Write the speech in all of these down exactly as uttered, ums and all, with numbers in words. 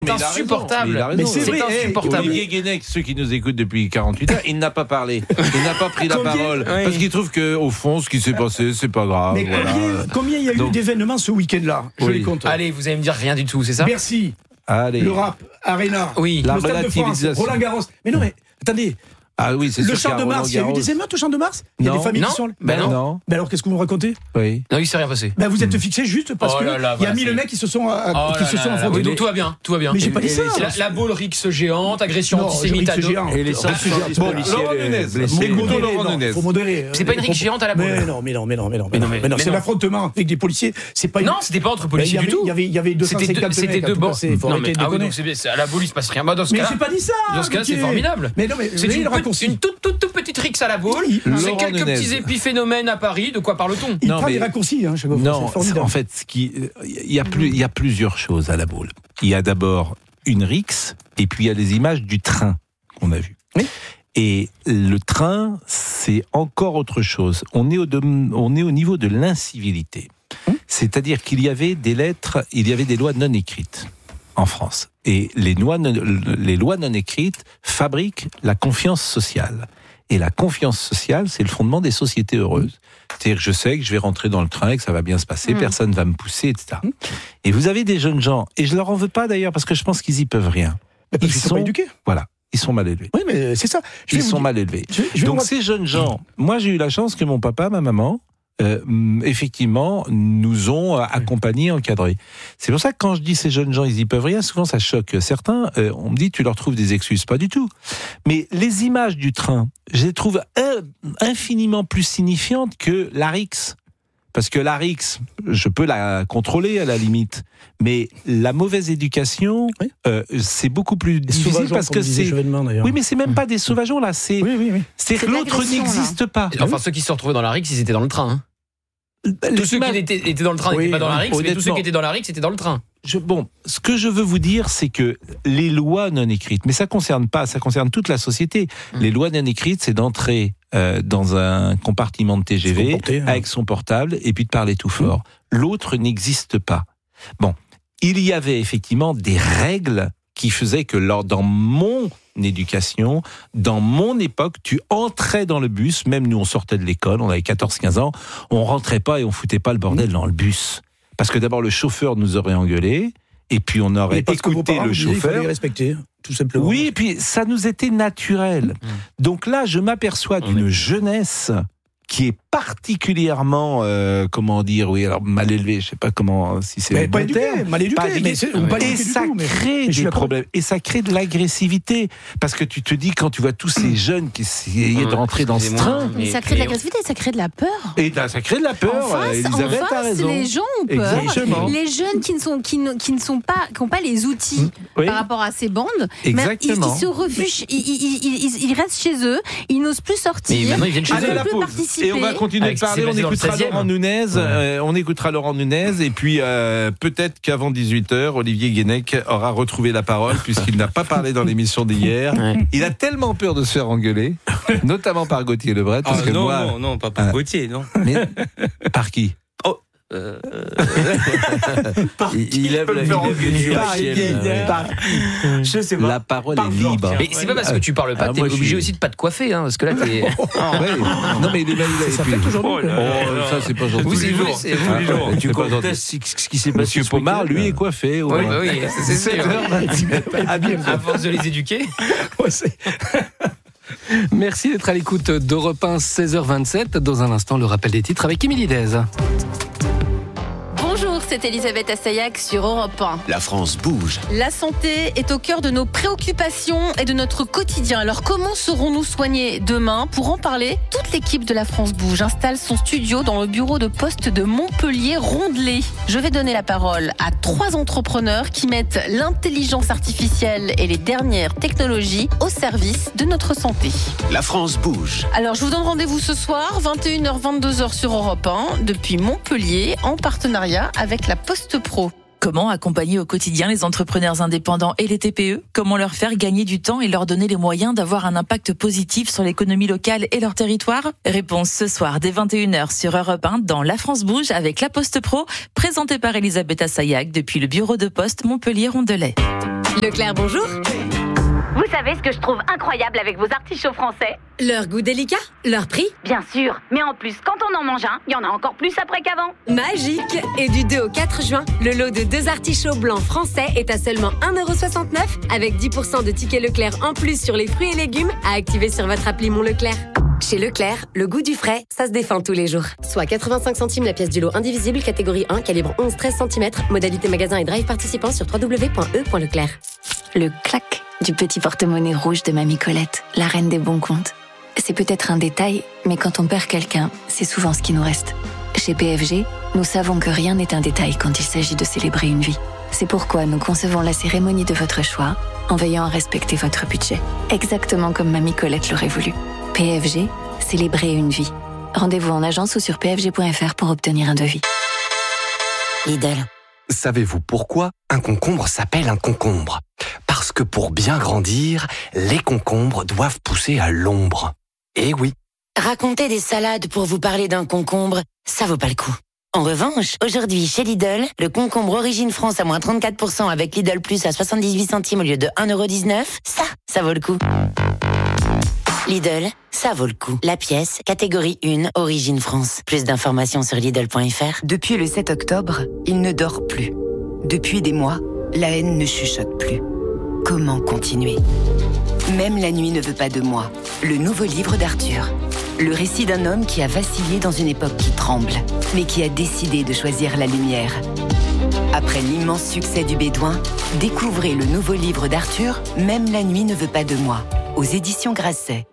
C'est insupportable. Mais, mais c'est, c'est vrai, insupportable. Olivier Guénec, ceux qui nous écoutent depuis quarante-huit heures, il n'a pas parlé. Il n'a pas pris la combien, parole. oui. Parce qu'il trouve qu'au fond, ce qui s'est passé, c'est pas grave. Mais voilà. combien, combien il y a eu Donc, d'événements ce week-end-là? Je oui. les compte. Allez, vous allez me dire rien du tout, c'est ça? Bercy, Allez. le rap, Arena, Oui. La le Stade de France, relativisation. Roland Garros. Mais non, mais attendez, Ah oui, c'est le sûr Champ qu'à de Mars, il y a eu Roland-Garros- des émeutes au Champ de Mars? Il y a Non. des familles Non. qui sont là. Ben non. Non. Ben alors, qu'est-ce que vous me racontez? Oui. Non, il s'est rien passé. Ben vous êtes fixé juste parce Oh que là là, il y a voilà, mille c'est- mecs qui se sont, euh, Oh qui là se là sont là là. affrontés. Oui, donc tout va bien, tout va bien. Mais j'ai pas dit ça. La, la boule Rix géante, agression Non, antisémite à Rix deux. géant. Et les cent soixante-dix Bon, policiers Laurent Nunez. blessés. Mais Écoutons modéré, Laurent non, Nunez. faut modérer. C'est pas une Rix géante à la boule. Mais non, mais non, mais non, mais non, Mais non, mais mais- non, mais c'est non. l'affrontement avec des policiers. C'est pas une... Non, c'était pas entre Ben, il y policiers avait, du tout. il y avait, il y avait deux cent C'était deux, cinquante c'était mecs. deux à tout bords. casser, faut Non, arrêter mais de ah oui, déconner. donc c'est, c'est- à la boule, il se passe rien. Bah, dans ce Mais cas-là, j'ai pas dit ça. dans ce cas-là, c'est Didier. formidable. Mais non, mais C'est oui, une, le pe- raccourci. une toute, toute, toute petite Rix à la boule. Oui, C'est Laurent quelques Nunez. petits épiphénomènes à Paris. De quoi parle-t-on? Il Non, prend mais- des raccourcis, hein, chaque fois. Non, C'est formidable. en fait, ce qui, il y a plus, il y a plusieurs choses à la boule. Il y a d'abord une rixe, et puis il y a les images du train qu'on a vu. Oui. Et le train, c'est encore autre chose. On est au, on est au niveau de l'incivilité. Hum. C'est-à-dire qu'il y avait des lettres, il y avait des lois non écrites en France. Et les lois non, les lois non écrites fabriquent la confiance sociale. Et la confiance sociale, c'est le fondement des sociétés heureuses. C'est-à-dire que je sais que je vais rentrer dans le train et que ça va bien se passer, Mmh. personne va me pousser, et cetera. Et vous avez des jeunes gens, et je leur en veux pas d'ailleurs, parce que je pense qu'ils y peuvent rien. Mais parce Ils qu'ils sont sont- pas éduqués. Voilà, ils sont mal élevés. Oui, mais c'est ça. Je vais Ils vous sont dire- mal élevés. je vais- je vais Donc vous- ces jeunes gens, moi j'ai eu la chance que mon papa, ma maman, euh, mm, effectivement, nous ont euh, accompagnés, encadrés. C'est pour ça que quand je dis ces jeunes gens, ils y peuvent rien, souvent ça choque certains. Euh, on me dit, tu leur trouves des excuses. Pas du tout. Mais les images du train, je les trouve in- infiniment plus signifiantes que la Rix. Parce que la Rix, je peux la contrôler à la limite. Mais la mauvaise éducation, Oui. euh, c'est beaucoup plus Les difficile sauvageons, parce comme que disait c'est... Chevènement, d'ailleurs. Oui, mais c'est même pas des sauvageons là, c'est... Oui, oui, oui. C'est que C'est de l'autre l'agression, n'existe pas. Enfin, ceux qui se sont retrouvés dans la Rix, ils étaient dans le train. Hein. Les Tous ceux images- qui étaient, étaient dans le train Oui, n'étaient pas dans la Rix, mais tous ceux honnêtement. qui étaient dans la Rix étaient dans le train. Je- bon, ce que je veux vous dire, c'est que les lois non écrites, mais ça concerne pas, ça concerne toute la société. Mm. Les lois non écrites, c'est d'entrer euh, dans un compartiment de T G Se V comporter, hein. avec son portable et puis de parler tout fort. L'autre n'existe pas. Bon, il y avait effectivement des règles qui faisaient que lors, dans mon éducation, dans mon époque, tu entrais dans le bus, même nous on sortait de l'école, on avait quatorze quinze ans, on rentrait pas et on foutait pas le bordel dans le bus. Parce que d'abord le chauffeur nous aurait engueulé, et puis on aurait Et parce que vos écouté parents le vous disaient, il fallait chauffeur. les respecter, tout simplement. Oui, et puis ça nous était naturel. Donc là, je m'aperçois d'une jeunesse qui est particulièrement, euh, comment dire, oui, alors mal élevée, je sais pas comment, si c'est Mais le pas bon éduqué, terme. mal éduqué, Pas mais éduqué. c'est- ou pas Et éduqué du ça tout, mais- crée je suis des d'accord. problèmes, et ça crée de l'agressivité, parce que tu te dis quand tu vois tous ces jeunes qui essayaient de rentrer dans ce Excusez-moi. train, Mais ça crée de l'agressivité, ça crée de la peur. et là, ça crée de la peur. En face, euh, Elisabeth en a face, raison. les gens ont peur. Exactement. Les jeunes qui ne sont, qui ne, qui ne sont pas, qui n'ont pas les outils Oui. par rapport à ces bandes, Exactement. mais ils, ils se refugent, ils, ils, ils, ils- ils restent chez eux, ils n'osent plus sortir. Mais maintenant, ils viennent chez ils Allez, eux. ne la peuvent plus pause. participer. Et on va continuer Avec de ce qui parler. s'est On passé dans le écoutera seizième. Laurent Nunez. euh, on écoutera Laurent Nunez. Et puis, euh, peut-être qu'avant dix-huit heures, Olivier Guénec aura retrouvé la parole, puisqu'il n'a pas parlé dans l'émission d'hier. Ouais. Il a tellement peur de se faire engueuler, notamment par Gauthier Lebret. Parce Ah, que non, moi, non, non, pas par Ah. Gauthier, non. Mais, par qui Euh, Il lève la- il lève une nuit Par au ciel, qui euh, Par qui Je sais pas. La parole Par est Florent, libre. tiens. Mais c'est pas parce que tu parles pas Ah, que t'es moi, je obligé suis- aussi de pas te coiffer, hein, parce que là t'es. Ouais. Non, mais il est mal. Ça fait aujourd'hui. Oh là là Oh, là. ça, c'est pas gentil. Vous, c'est vous, c'est vous. Ah, les jours. ouais, Tu c'est pas gentil. contestes ce ce qui s'est passé Monsieur ce Pomar, week-end. lui, est coiffé. au Oui, moins. bah oui, c'est sept sûr. heures vingt-huit. Ah, bien. À force de les éduquer. Ouais, c'est- Merci d'être à l'écoute d'Europe un, seize heures vingt-sept. Dans un instant, le rappel des titres avec Émilie Dez. Bonjour, c'est Elisabeth Assayag sur Europe un. La France bouge. La santé est au cœur de nos préoccupations et de notre quotidien. Alors comment serons-nous soignés demain? Pour en parler, toute l'équipe de La France Bouge installe son studio dans le bureau de poste de Montpellier-Rondelet. Je vais donner la parole à trois entrepreneurs qui mettent l'intelligence artificielle et les dernières technologies au service de notre santé. La France bouge. Alors je vous donne rendez-vous ce soir, vingt et une heures vingt-deux heures sur Europe un, depuis Montpellier, en partenariat avec la Poste Pro. Comment accompagner au quotidien les entrepreneurs indépendants et les T P E? Comment leur faire gagner du temps et leur donner les moyens d'avoir un impact positif sur l'économie locale et leur territoire? Réponse ce soir dès vingt et une heures sur Europe un dans La France Bouge avec la Poste Pro, présentée par Elisabeth Assayag depuis le bureau de poste Montpellier-Rondelet. Leclerc, bonjour. Vous savez ce que je trouve incroyable avec vos artichauts français ? Leur goût délicat, leur prix. Bien sûr, mais en plus, quand on en mange un, il y en a encore plus après qu'avant. Magique. Et du deux au quatre juin, le lot de deux artichauts blancs français est à seulement un euro soixante-neuf avec dix pour cent de tickets Leclerc en plus sur les fruits et légumes à activer sur votre appli Mon Leclerc. Chez Leclerc, le goût du frais, ça se défend tous les jours. Soit quatre-vingt-cinq centimes la pièce du lot indivisible, catégorie un, calibre onze treize centimètres, modalité magasin et drive participant sur w w w point e point leclerc. Le clac du petit porte-monnaie rouge de Mamie Colette, la reine des bons comptes. C'est peut-être un détail, mais quand on perd quelqu'un, c'est souvent ce qui nous reste. Chez P F G, nous savons que rien n'est un détail quand il s'agit de célébrer une vie. C'est pourquoi nous concevons la cérémonie de votre choix en veillant à respecter votre budget. Exactement comme Mamie Colette l'aurait voulu. P F G, célébrer une vie. Rendez-vous en agence ou sur p f g point f r pour obtenir un devis. Lidl. Savez-vous pourquoi un concombre s'appelle un concombre ? Parce que pour bien grandir, les concombres doivent pousser à l'ombre. Eh oui. Raconter des salades pour vous parler d'un concombre, ça vaut pas le coup. En revanche, aujourd'hui, chez Lidl, le concombre Origine France à moins trente-quatre pour cent avec Lidl Plus à soixante-dix-huit centimes au lieu de un euro dix-neuf, ça, ça vaut le coup. Lidl, ça vaut le coup. La pièce, catégorie un, Origine France. Plus d'informations sur Lidl point f r. Depuis le sept octobre, il ne dort plus. Depuis des mois, la haine ne chuchote plus. Comment continuer ? Même la nuit ne veut pas de moi. Le nouveau livre d'Arthur. Le récit d'un homme qui a vacillé dans une époque qui tremble, mais qui a décidé de choisir la lumière. Après l'immense succès du Bédouin, découvrez le nouveau livre d'Arthur, Même la nuit ne veut pas de moi, aux éditions Grasset.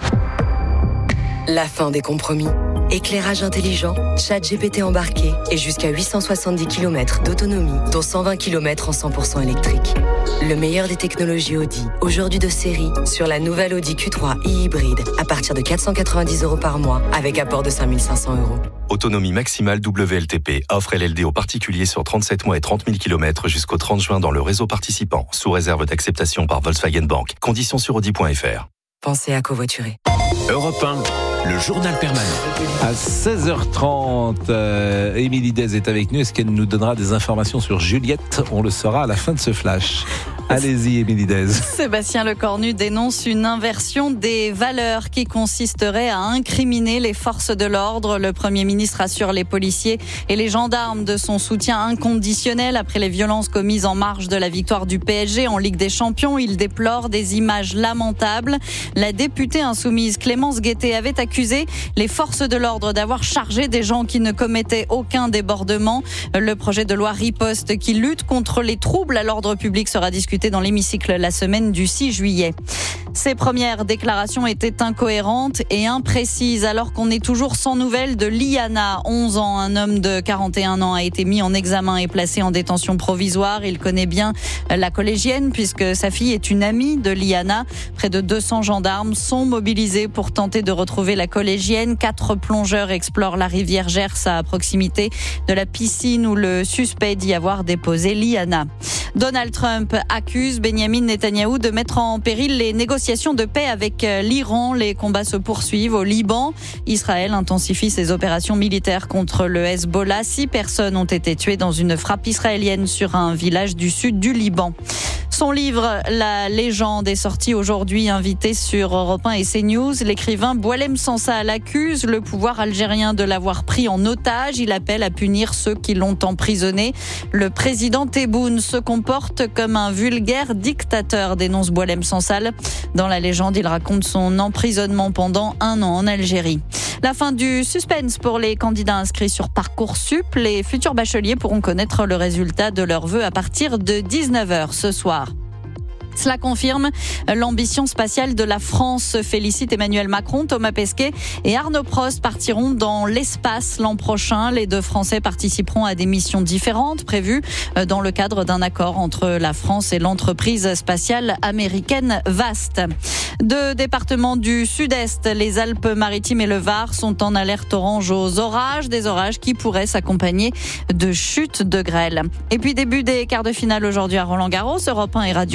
La fin des compromis. Éclairage intelligent, chat G P T embarqué et jusqu'à huit cent soixante-dix kilomètres d'autonomie, dont cent vingt kilomètres en cent pour cent électrique. Le meilleur des technologies Audi, aujourd'hui de série, sur la nouvelle Audi Q trois e-hybride, à partir de quatre cent quatre-vingt-dix euros par mois, avec apport de cinq mille cinq cents euros. Autonomie maximale W L T P. Offre L L D aux particuliers sur trente-sept mois et trente mille kilomètres jusqu'au trente juin dans le réseau participant, sous réserve d'acceptation par Volkswagen Bank. Conditions sur audi point f r. Pensez à covoiturer. Europe un, le journal permanent. À seize heures trente, euh, Émilie Dez est avec nous. Est-ce qu'elle nous donnera des informations sur Juliette ? On le saura à la fin de ce flash. Allez-y, Émilie Dez. Sébastien Lecornu dénonce une inversion des valeurs qui consisterait à incriminer les forces de l'ordre. Le Premier ministre assure les policiers et les gendarmes de son soutien inconditionnel après les violences commises en marge de la victoire du P S G en Ligue des Champions. Il déplore des images lamentables. La députée insoumise Clémence Guettet avait accusé les forces de l'ordre d'avoir chargé des gens qui ne commettaient aucun débordement. Le projet de loi Riposte qui lutte contre les troubles à l'ordre public sera discuté dans l'hémicycle la semaine du six juillet. Ses premières déclarations étaient incohérentes et imprécises alors qu'on est toujours sans nouvelles de Liana, onze ans. Un homme de quarante et un ans a été mis en examen et placé en détention provisoire. Il connaît bien la collégienne puisque sa fille est une amie de Liana. Près de deux cents gendarmes sont mobilisés pour tenter de retrouver la collégienne. Quatre plongeurs explorent la rivière Gers à proximité de la piscine où le suspect dit avoir déposé Liana. Donald Trump accuse Benjamin Netanyahou de mettre en péril les négociations de paix avec l'Iran. Les combats se poursuivent au Liban. Israël intensifie ses opérations militaires contre le Hezbollah. Six personnes ont été tuées dans une frappe israélienne sur un village du sud du Liban. Son livre « La légende » est sorti aujourd'hui, invité sur Europe un et CNews. L'écrivain Boualem Sansal accuse le pouvoir algérien de l'avoir pris en otage. Il appelle à punir ceux qui l'ont emprisonné. Le président Tebboune se comporte comme un vulgaire dictateur, dénonce Boualem Sansal. Dans la légende, il raconte son emprisonnement pendant un an en Algérie. La fin du suspense pour les candidats inscrits sur Parcoursup. Les futurs bacheliers pourront connaître le résultat de leurs vœux à partir de dix-neuf heures ce soir. Cela confirme l'ambition spatiale de la France. Félicite Emmanuel Macron, Thomas Pesquet et Arnaud Prost partiront dans l'espace l'an prochain. Les deux Français participeront à des missions différentes prévues dans le cadre d'un accord entre la France et l'entreprise spatiale américaine Vast. Deux départements du sud-est, les Alpes-Maritimes et le Var, sont en alerte orange aux orages. Des orages qui pourraient s'accompagner de chutes de grêle. Et puis début des quarts de finale aujourd'hui à Roland-Garros. Europe un et Radio Officielle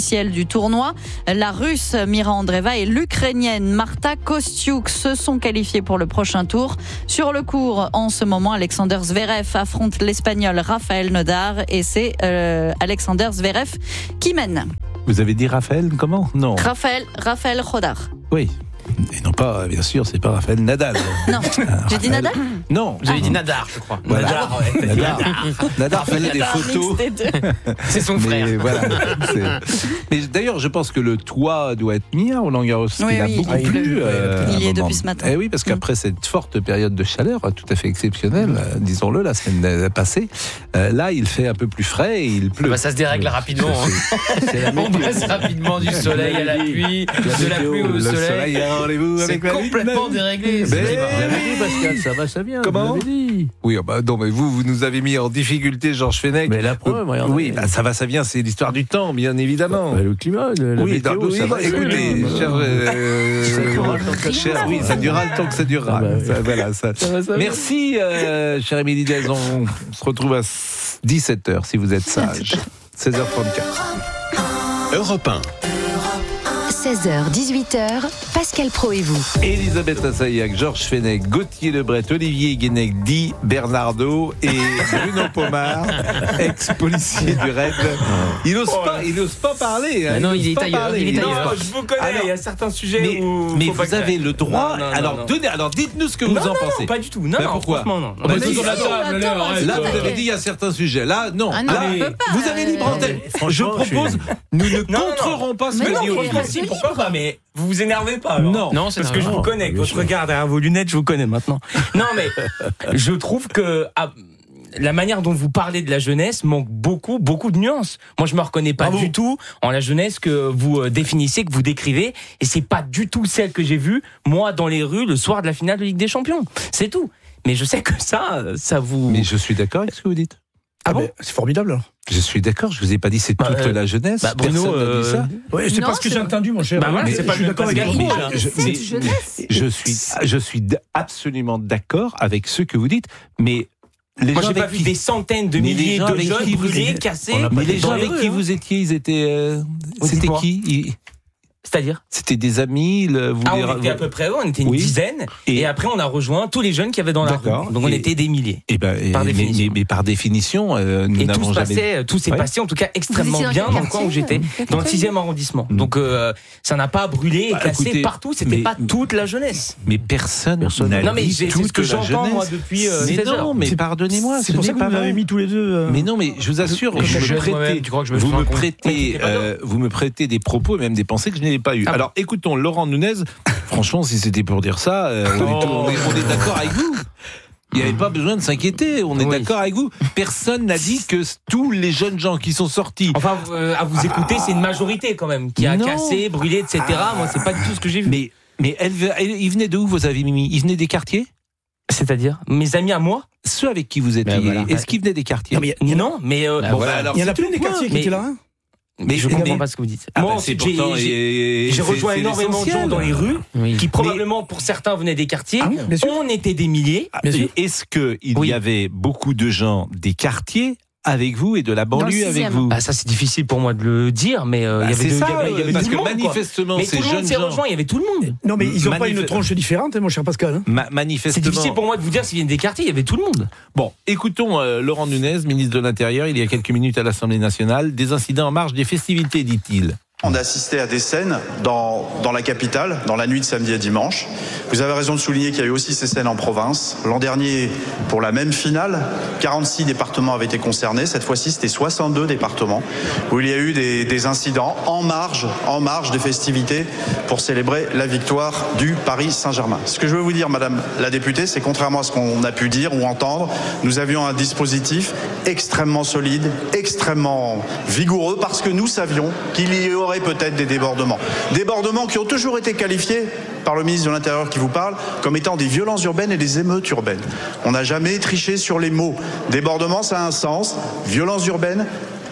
officielle du tournoi. La Russe Mira Andreeva et l'Ukrainienne Marta Kostyuk se sont qualifiées pour le prochain tour. Sur le court, en ce moment, Alexander Zverev affronte l'Espagnol Rafael Nadal et c'est euh, Alexander Zverev qui mène. Vous avez dit Raphaël, comment? Non. Raphaël, Raphaël Rodar. Oui. Et non pas, bien sûr, c'est pas Raphaël Nadal. Non. J'ai dit Nadal? Non. Vous avez dit Nadar, je crois. Voilà. Nadar, ouais. Nadar. Nadar faisait des photos. C'est son frère. Mais voilà, c'est- Mais d'ailleurs, je pense que le toit doit être mis à Roland Garros. Oui, il a oui, beaucoup il plu. pleut. euh, Il y est à un moment. depuis ce matin. Eh oui, parce qu'après cette forte période de chaleur, tout à fait exceptionnelle, euh, disons-le, la semaine passée, euh, là, il fait un peu plus frais et il pleut. Bah, ça se dérègle rapidement. hein. On passe rapidement du soleil à la pluie, de la pluie au Le soleil. soleil a rendez-vous C'est avec la lune. complètement déréglé. Mais c'est- oui. Vous l'avez dit, Pascal, ça va, ça vient. Comment vous l'avez dit. Oui, ah bah non, mais vous, vous nous avez mis en difficulté, Georges Fenech. Mais la preuve, regardez. Oui, bah, ça va, ça vient, c'est l'histoire du temps, bien évidemment. Bah, le climat, le, la Oui, météo, non, oui, ça bah, va. écoutez, ça va. cher, euh, Ça durera le temps que ça cher, durera. oui, ça durera le temps que ça durera. Ah bah oui. Ça, voilà, ça. Ça va, ça va. Merci, euh, cher Émilie Dez. On se retrouve à dix-sept heures si vous êtes sage. seize heures trente-quatre. Europe un. seize heures dix-huit heures, Pascal Pro et vous. Elisabeth Assayag, Georges Fenech, Gauthier Lebret, Olivier Guénec, Di Bernardo et Bruno Pomar, ex-policier du raid. Il n'ose pas, il n'ose pas parler. hein. Ah non, il ose est pas ailleurs, parler. il est n'ose ailleurs. pas. Non, je vous connais, Alors, il y a certains sujets Mais, où. mais faut pas vous que- avez le droit. Non, non, alors, non. donnez, alors dites-nous ce que Non, vous en non, pensez. non, pas du tout. Non, Ben, non, pourquoi franchement, non. On va Mais dire si, sur la attends, table, attends, là, arrête, là, euh, vous avez dit il y a certains sujets. Là, non. Ah non, Là, on peut pas, vous avez libre euh, antenne. franchement, Je je suis- propose, nous ne Non, non, non. contrerons pas ce Mais que non, dit mais Olivier. il est Si, libre. pourquoi pas, mais vous vous énervez pas. alors. Non. Non, c'est Parce que je vous normal. connais, votre regard derrière vos lunettes, je vous connais maintenant. Non, mais je trouve que ah, la manière dont vous parlez de la jeunesse manque beaucoup, beaucoup de nuances. Moi, je me reconnais pas Bravo. du tout en la jeunesse que vous euh, définissez, que vous décrivez, et c'est pas du tout celle que j'ai vue moi dans les rues le soir de la finale de Ligue des Champions. C'est tout. Mais je sais que ça, ça vous. Mais je suis d'accord avec ce que vous dites. Ah bon, c'est formidable. alors. Je suis d'accord, je vous ai pas dit c'est toute Bah, euh, la jeunesse. bah, Bruno, Personne n'a dit euh, ça. Ouais, c'est Non, pas ce que c'est- j'ai entendu, mon cher. Bah voilà, Mais c'est pas je suis le d'accord avec Pascal vous. Pro, Je- hein. je- Cette mais- jeunesse. Je suis, je suis d- absolument d'accord avec ce que vous dites, mais les Moi, gens j'ai pas avec vu qui- des centaines de mais les milliers gens de avec jeunes qui vous brûlés, êtes- cassés. on a pas- mais les dans gens avec rues, qui hein. vous étiez, ils étaient, euh, c'était dites-moi. qui Ils- C'est-à-dire C'était des amis. le- vous Ah, les- on était à peu près, on était une Oui. dizaine, et, Et- après on a rejoint tous les jeunes qu'il y avait dans la D'accord. rue. Donc on Et- était des milliers. Eh ben, et- Par mais, définition. mais- mais par définition, euh, nous Et tout n'avons se jamais. passait, tout s'est Ouais. passé en tout cas extrêmement Vous étiez dans bien quel dans le coin où quartier j'étais, dans le sixième arrondissement. Donc euh, ça n'a pas brûlé et Bah, cassé écoutez, partout, c'était mais- pas toute la jeunesse. Mais personne, Personne. n'a Non mais dit c'est c'est toute ce que la j'entends moi jeunesse. depuis euh, Mais seize non, heures. mais C'est- pardonnez-moi, C'est ce pour ça n'est que vous pas m'avez vrai. mis tous les deux. euh, Mais non, mais je vous assure, Comme vous je me suis jeune prêtez, moi-même, tu crois que je me vous fous un me con. prêtez, Mais t'es pas euh, vous me prêtez des propos et même des pensées que je n'ai pas eues. Ah bon. Alors, écoutons Laurent Nunez. Franchement, si c'était pour dire ça, euh, on est, tout- on est- on est d'accord avec vous. Il n'y avait pas besoin de s'inquiéter. On est Oui. d'accord avec vous. Personne n'a dit que tous les jeunes gens qui sont sortis. Enfin, euh, à vous écouter, c'est une majorité quand même qui a Non. cassé, brûlé, et cetera. Moi, c'est pas du tout ce que j'ai vu. Mais, mais elle, elle- ils venaient de où, vos amis, Mimi? Ils venaient des quartiers? C'est-à-dire mes amis à moi. Ceux avec qui vous êtes Ben liés, voilà. est-ce qu'ils venaient des quartiers? Non, mais il y en a- Non, mais euh, Bah bon, voilà, bah, alors il y en a c'est plein des tout, quartiers hein. qui Mais- étaient là. hein. mais je comprends mais- pas ce que vous dites. Ah Moi, bah, ensuite, c'est j'ai- pourtant- j'ai et- j'ai c'est- rejoint c'est énormément de gens l'essentiel. dans les rues Oui. qui probablement pour certains venaient des quartiers. Ah oui, bien sûr. On était des milliers. Ah, Bien sûr. et Est-ce qu'il Oui. y avait beaucoup de gens des quartiers avec vous et de la Dans le banlieue avec sixième. vous? Bah, ça c'est difficile pour moi de le dire, mais euh, Bah, il y avait, c'est de- ça, il y avait, il y avait parce tout que le monde, quoi. manifestement, Mais ces tout le monde jeunes s'est gens- rejoint, il y avait tout le monde. Non, mais ils n'ont pas Manif- une tranche différente, hein, mon cher Pascal. hein. Ma- C'est manifestement. difficile pour moi de vous dire s'ils viennent des quartiers, il y avait tout le monde. Bon, écoutons euh, Laurent Nunez, ministre de l'Intérieur, il y a quelques minutes à l'Assemblée nationale. Des incidents en marge des festivités, dit-il. On a assisté à des scènes dans, dans la capitale, dans la nuit de samedi à dimanche. Vous avez raison de souligner qu'il y a eu aussi ces scènes en province. L'an dernier, pour la même finale, quarante-six départements avaient été concernés. Cette fois-ci, c'était soixante-deux départements où il y a eu des, des incidents en marge, en marge des festivités pour célébrer la victoire du Paris Saint-Germain. Ce que je veux vous dire, Madame la députée, c'est contrairement à ce qu'on a pu dire ou entendre, nous avions un dispositif extrêmement solide, extrêmement vigoureux, parce que nous savions qu'il y aurait peut-être des débordements. Débordements qui ont toujours été qualifiés par le ministre de l'Intérieur qui vous parle comme étant des violences urbaines et des émeutes urbaines. On n'a jamais triché sur les mots. Débordement, ça a un sens. Violence urbaine,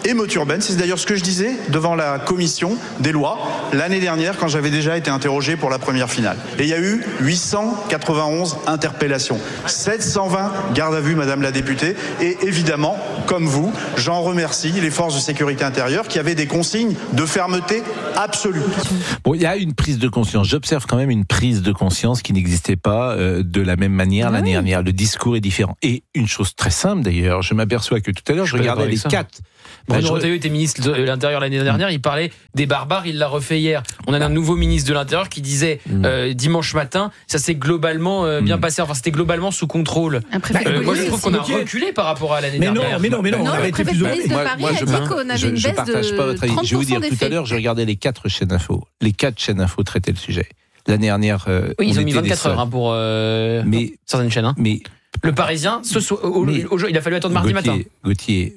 émeute urbaine. C'est d'ailleurs ce que je disais devant la commission des lois l'année dernière quand j'avais déjà été interrogé pour la première finale. Et il y a eu huit cent quatre-vingt-onze interpellations, sept cent vingt gardes à vue, Madame la députée. Et évidemment, comme vous, j'en remercie les forces de sécurité intérieure qui avaient des consignes de fermeté absolue. Bon, il y a une prise de conscience. J'observe quand même une prise de conscience qui n'existait pas euh, de la même manière l'année dernière. Le discours est différent. Et une chose très simple d'ailleurs, je m'aperçois que tout à l'heure, je, je regardais les ça. quatre. Bruno bah, Retailleau était ministre de l'Intérieur l'année dernière, il parlait des barbares, il l'a refait hier. On a un nouveau ministre de l'Intérieur qui disait mmh. euh, dimanche matin, ça s'est globalement euh, bien mmh. passé, enfin c'était globalement sous contrôle. Euh, moi je trouve qu'on a reculé par rapport à l'année mais dernière. Non, mais non, mais non, non, on avait été plus de Paris moi, moi, je, par... qu'on avait je, une je baisse partage de pas votre avis. Je vais vous dire, tout à l'heure, je regardais les quatre chaînes info. Les quatre chaînes info traitaient le sujet. L'année dernière, euh, oui, ils ont mis vingt-quatre heures hein, pour euh, mais, certaines chaînes. Hein. Mais le Parisien, ce soir, au, mais, au, il a fallu attendre mardi Gauthier, matin. Gauthier,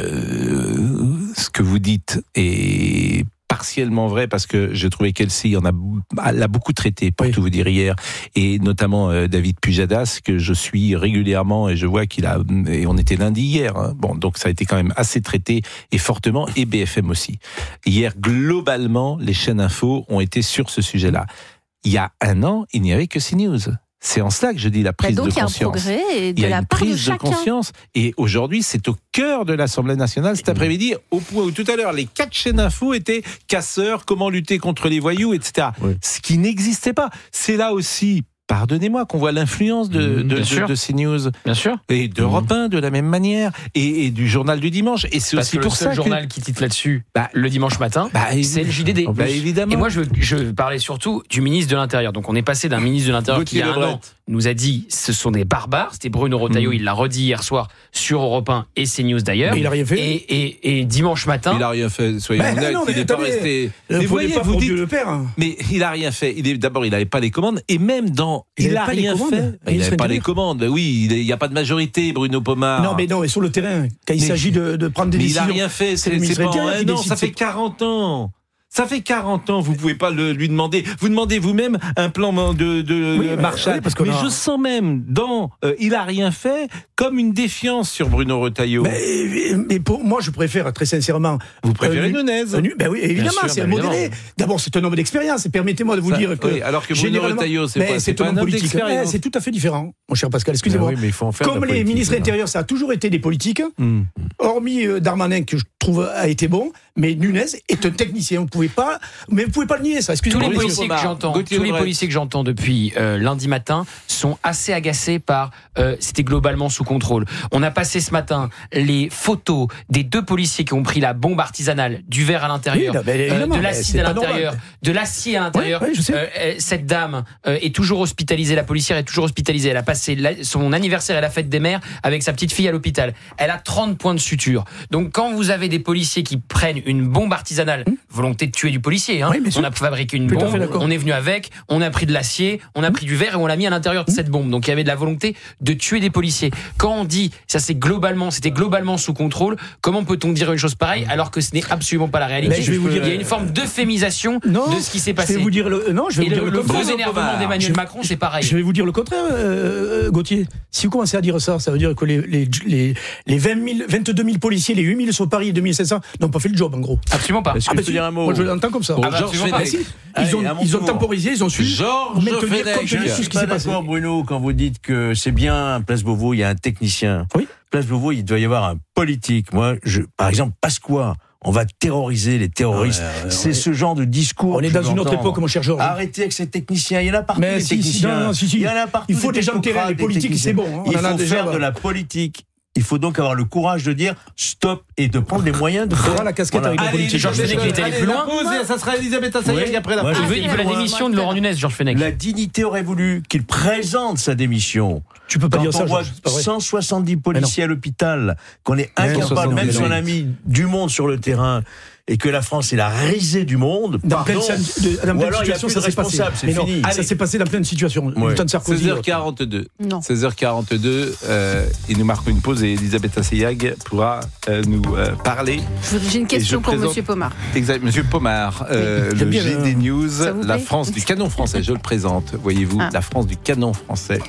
euh, ce que vous dites est partiellement vrai parce que je trouvais qu'Elsie en a, elle a beaucoup traité, pour oui. tout vous dire hier, et notamment euh, David Pujadas que je suis régulièrement et je vois qu'il a, et on était lundi hier, hein. Bon, donc ça a été quand même assez traité et fortement, et B F M aussi. Hier, globalement, les chaînes info ont été sur ce sujet-là. Il y a un an, il n'y avait que CNews. C'est en cela que je dis la prise bah donc de conscience. Il y a un progrès et de il y a la une part prise de, de conscience. Et aujourd'hui, c'est au cœur de l'Assemblée nationale cet après-midi, au point où tout à l'heure, les quatre chaînes info étaient casseurs, comment lutter contre les voyous, et cetera. Oui. Ce qui n'existait pas. C'est là aussi, pardonnez-moi, qu'on voit l'influence de, de, de, de CNews. Bien sûr. Et d'Europe un, de la même manière. Et, et du journal du dimanche. Et c'est Parce aussi que pour le seul ça journal que... qui titre là-dessus, bah, le dimanche matin, bah, c'est le J D D. Bah, évidemment. Et moi, je, je parlais surtout du ministre de l'Intérieur. Donc, on est passé d'un ministre de l'Intérieur qui, il y a un an, nous a dit ce sont des barbares. C'était Bruno Retailleau, mmh. il l'a redit hier soir sur Europe un et CNews d'ailleurs. Mais il a rien fait. Et, et, et dimanche matin. Il a rien fait, soyez bah, honnêtes. Il n'est pas resté. Mais vous voyez, vous dites. Le père, hein. Mais il a rien fait. Il est, d'abord, il n'avait pas les commandes. Et même dans. Il, il a rien fait. Bah, il n'avait pas les commandes. Oui, il n'y a pas de majorité, Bruno Pomar. Non, mais non, mais sur le terrain, quand il mais, s'agit de, de prendre des mais décisions. Il n'a rien fait. C'est, c'est, c'est pas un an, ça fait quarante ans. Ça fait quarante ans, vous pouvez pas le, lui demander. Vous demandez vous-même un plan de, de oui, Marshall. Oui, parce que mais a... je sens même dans euh, il a rien fait comme une défiance sur Bruno Retailleau. Mais, mais pour moi, je préfère très sincèrement. Vous préférez euh, Nunez euh, Ben oui, évidemment, sûr, c'est un modéré. D'abord, c'est un homme d'expérience. Et permettez-moi de vous ça, dire que. Oui, alors que Bruno Retailleau, c'est, pas, c'est, c'est pas un homme politique. Eh, c'est tout à fait différent, mon cher Pascal. Excusez-moi. Oui, mais il faut en faire comme les ministres intérieurs, ça a toujours été des politiques. Mm. Hormis euh, Darmanin, que je trouve a été bon, mais Nunez est un technicien. Vous pouvez pas. Mais vous pouvez pas le nier, ça. Excusez-moi. Tous les policiers que j'entends, tous les policiers que j'entends depuis euh, lundi matin sont assez agacés par. Euh, c'était globalement sous contrôle. On a passé ce matin les photos des deux policiers qui ont pris la bombe artisanale, du verre à l'intérieur, oui, euh, de l'acide à l'intérieur, normal. de l'acier à l'intérieur. Oui, oui, euh, cette dame euh, est toujours hospitalisée. La policière est toujours hospitalisée. Elle a passé la, son anniversaire et la fête des mères avec sa petite fille à l'hôpital. Elle a trente points de suture. Donc quand vous avez des policiers qui prennent une bombe artisanale, mmh. volonté de tuer du policier, hein, oui, on a fabriqué une bombe, on est venu avec, on a pris de l'acier, on a pris du verre et on l'a mis à l'intérieur de cette bombe. Donc il y avait de la volonté de tuer des policiers. Quand on dit ça c'est globalement, c'était globalement sous contrôle, comment peut-on dire une chose pareille alors que ce n'est absolument pas la réalité? Mais je vais vous dire, il y a une forme d'euphémisation non, de ce qui s'est passé. Je vais vous dire le, non, je vais et vous dire le, le, le contraire. gros énervement d'Emmanuel Macron, c'est pareil. Je vais vous dire le contraire, euh, Gauthier. Si vous commencez à dire ça, ça veut dire que les, les, les, les vingt mille, vingt-deux mille policiers, les huit mille sur Paris et deux mille cinq cents n'ont pas fait le job, en gros. Absolument pas. Est-ce que ah, je peux dire un mot? Moi, je l'entends comme ça. Bon, ah, Georges Fenech. Ils ont, ils ont temporisé, ils ont su Georges maintenir compte tenu de ce qui s'est passé. Bruno, quand vous dites que c'est bien, Place Beauvau, il y a un technicien. Oui. Place Beauvau, il doit y avoir un politique. Moi, je, par exemple, Pasqua. On va terroriser les terroristes. Ah ouais, ouais, c'est ouais. Ce genre de discours. On est dans une autre époque, mon cher Georges. Arrêtez avec ces techniciens. Il y en a partout. Mais les si, techniciens. Si, non, non, si, si. Il y en a partout. Il faut des gens de terrain. Les politiques, c'est bon. Hein. Il on faut en a déjà, faire bah. de la politique. Il faut donc avoir le courage de dire stop et de prendre les moyens de faire la casquette voilà. avec la politique. Georges Fenech est allé plus loin. Pause, ça sera Elisabeth Assayag oui. après la pause. Il veut, il veut la démission de Laurent Nunez, Georges Fenech. La dignité aurait voulu qu'il présente sa démission. Tu peux pas Quand dire on ça, voit Georges, cent soixante-dix policiers à l'hôpital, qu'on est incapable, même si on a mis du monde sur le terrain, et que la France est la risée du monde, dans pardon, pleine, de, dans pleine situation, ça s'est passé. C'est fini. Non, ça s'est passé dans pleine situation. Ouais. Sarkozy, seize heures quarante-deux. Non. seize heures quarante-deux, euh, il nous marque une pause et Elisabeth Assayag pourra euh, nous euh, parler. J'ai une question pour Monsieur Pomar. Exact, Monsieur Pomar, euh, oui, le bien, G D News, la plaît France du canon français, je le présente, voyez-vous, ah. la France du canon français.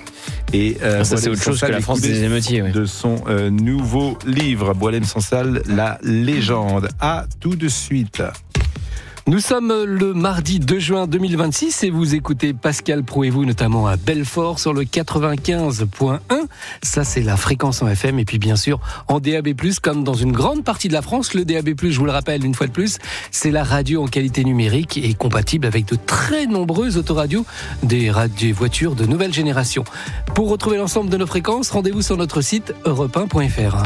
Et euh, ça, c'est autre chose que la France des émeutiers. Ouais. De son euh, nouveau livre, Boualem Sansal, La légende. À tout de suite. Nous sommes le mardi deux juin deux mille vingt-six et vous écoutez Pascal Pro et vous, notamment à Belfort sur le quatre-vingt-quinze point un. Ça, c'est la fréquence en F M. Et puis, bien sûr, en D A B plus, comme dans une grande partie de la France, le D A B plus, je vous le rappelle une fois de plus, c'est la radio en qualité numérique et compatible avec de très nombreuses autoradios, des, radios, des voitures de nouvelle génération. Pour retrouver l'ensemble de nos fréquences, rendez-vous sur notre site europe un point f r.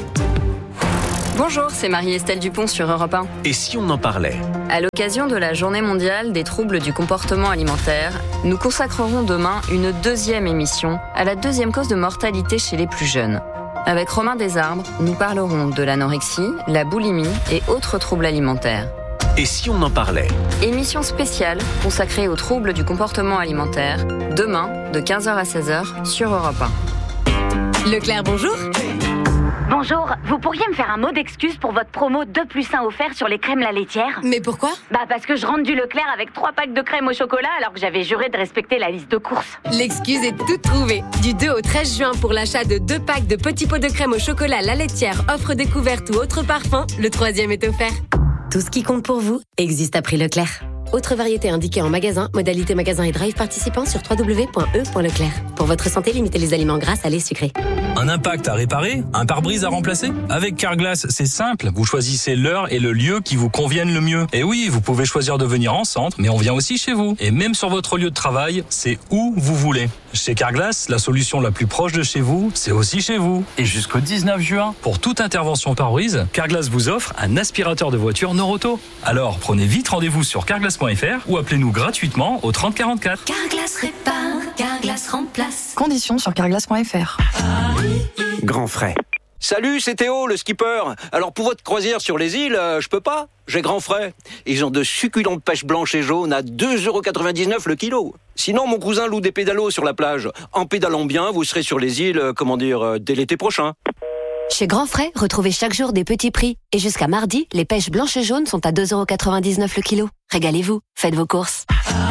Bonjour, c'est Marie-Estelle Dupont sur Europe un. Et si on en parlait ? À l'occasion de la Journée mondiale des troubles du comportement alimentaire, nous consacrerons demain une deuxième émission à la deuxième cause de mortalité chez les plus jeunes. Avec Romain Desarbres, nous parlerons de l'anorexie, la boulimie et autres troubles alimentaires. Et si on en parlait ? Émission spéciale consacrée aux troubles du comportement alimentaire, demain de quinze heures à seize heures sur Europe un. Leclerc, bonjour. Bonjour, vous pourriez me faire un mot d'excuse pour votre promo deux plus un offert sur les crèmes la laitière ? Mais pourquoi ? Bah parce que je rentre du Leclerc avec trois packs de crème au chocolat alors que j'avais juré de respecter la liste de courses. L'excuse est toute trouvée. Du deux au treize juin, pour l'achat de deux packs de petits pots de crème au chocolat la laitière, offre découverte ou autre parfum, le troisième est offert. Tout ce qui compte pour vous existe à prix Leclerc. Autre variété indiquée en magasin, modalité magasin et drive participant sur w w w point e point leclerc. Pour votre santé, limitez les aliments gras, salés, sucrés. Un impact à réparer ? Un pare-brise à remplacer ? Avec Carglass, c'est simple. Vous choisissez l'heure et le lieu qui vous conviennent le mieux. Et oui, vous pouvez choisir de venir en centre, mais on vient aussi chez vous. Et même sur votre lieu de travail, c'est où vous voulez. Chez Carglass, la solution la plus proche de chez vous, c'est aussi chez vous. Et jusqu'au dix-neuf juin, pour toute intervention pare-brise, Carglass vous offre un aspirateur de voiture Noroto. Alors, prenez vite rendez-vous sur carglass point f r ou appelez-nous gratuitement au trente quarante-quatre. Carglass répare, Carglass remplace. Conditions sur carglass point f r. Grand frais. Salut, c'est Théo, le skipper. Alors pour votre croisière sur les îles, euh, je peux pas. J'ai grand frais. Ils ont de succulentes pêches blanches et jaunes à deux euros quatre-vingt-dix-neuf le kilo. Sinon, mon cousin loue des pédalos sur la plage. En pédalant bien, vous serez sur les îles, euh, comment dire, euh, dès l'été prochain. Chez Grand Frais, retrouvez chaque jour des petits prix. Et jusqu'à mardi, les pêches blanches et jaunes sont à deux euros quatre-vingt-dix-neuf le kilo. Régalez-vous, faites vos courses.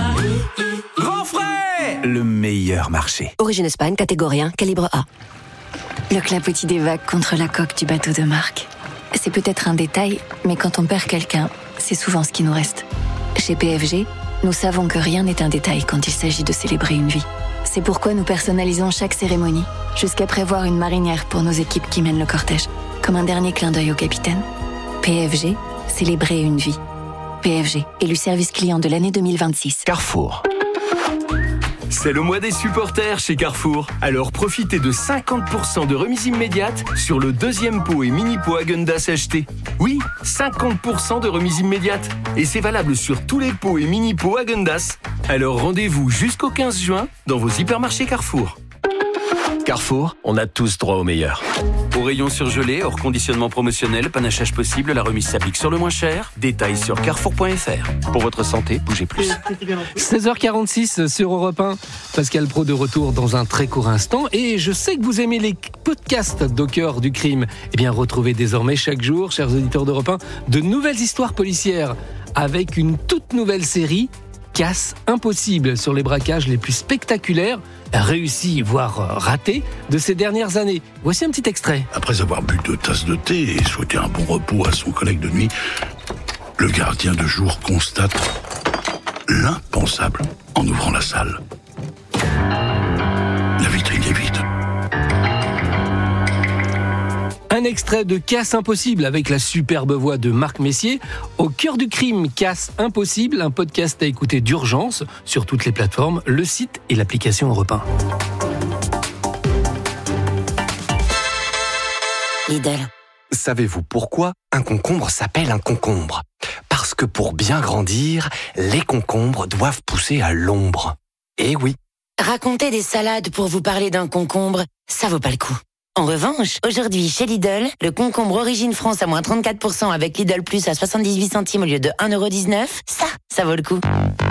Grand frais ! Le meilleur marché. Origine Espagne, catégorie un, calibre A. Le clapotis des vagues contre la coque du bateau de marque. C'est peut-être un détail, mais quand on perd quelqu'un, c'est souvent ce qui nous reste. Chez P F G, nous savons que rien n'est un détail quand il s'agit de célébrer une vie. C'est pourquoi nous personnalisons chaque cérémonie, jusqu'à prévoir une marinière pour nos équipes qui mènent le cortège, comme un dernier clin d'œil au capitaine. P F G, célébrer une vie. P F G, élu service client de l'année deux mille vingt-six. Carrefour. C'est le mois des supporters chez Carrefour. Alors profitez de cinquante pour cent de remise immédiate sur le deuxième pot et mini pot Häagen-Dazs acheté. Oui, cinquante pour cent de remise immédiate. Et c'est valable sur tous les pots et mini pots Häagen-Dazs. Alors rendez-vous jusqu'au quinze juin dans vos hypermarchés Carrefour. Carrefour, on a tous droit au meilleur. Au rayon surgelé, hors conditionnement promotionnel, panachage possible, la remise s'applique sur le moins cher. Détails sur carrefour point f r. Pour votre santé, bougez plus. seize heures quarante-six sur Europe un. Pascal Pro de retour dans un très court instant. Et je sais que vous aimez les podcasts d'Au cœur du crime. Eh bien, retrouvez désormais chaque jour, chers auditeurs d'Europe un, de nouvelles histoires policières avec une toute nouvelle série, Casse impossible, sur les braquages les plus spectaculaires, réussis voire ratés de ces dernières années. Voici un petit extrait. Après avoir bu deux tasses de thé et souhaité un bon repos à son collègue de nuit, le gardien de jour constate l'impensable en ouvrant la salle. La vitrine est vide. Un extrait de Casse impossible avec la superbe voix de Marc Messier. Au cœur du crime, Casse impossible, un podcast à écouter d'urgence sur toutes les plateformes, le site et l'application Europe un. Lidl. Savez-vous pourquoi un concombre s'appelle un concombre ? Parce que pour bien grandir, les concombres doivent pousser à l'ombre. Eh oui. Raconter des salades pour vous parler d'un concombre, ça vaut pas le coup. En revanche, aujourd'hui, chez Lidl, le concombre Origine France à moins trente-quatre pour cent avec Lidl Plus à soixante-dix-huit centimes au lieu de un euro dix-neuf, ça, ça vaut le coup.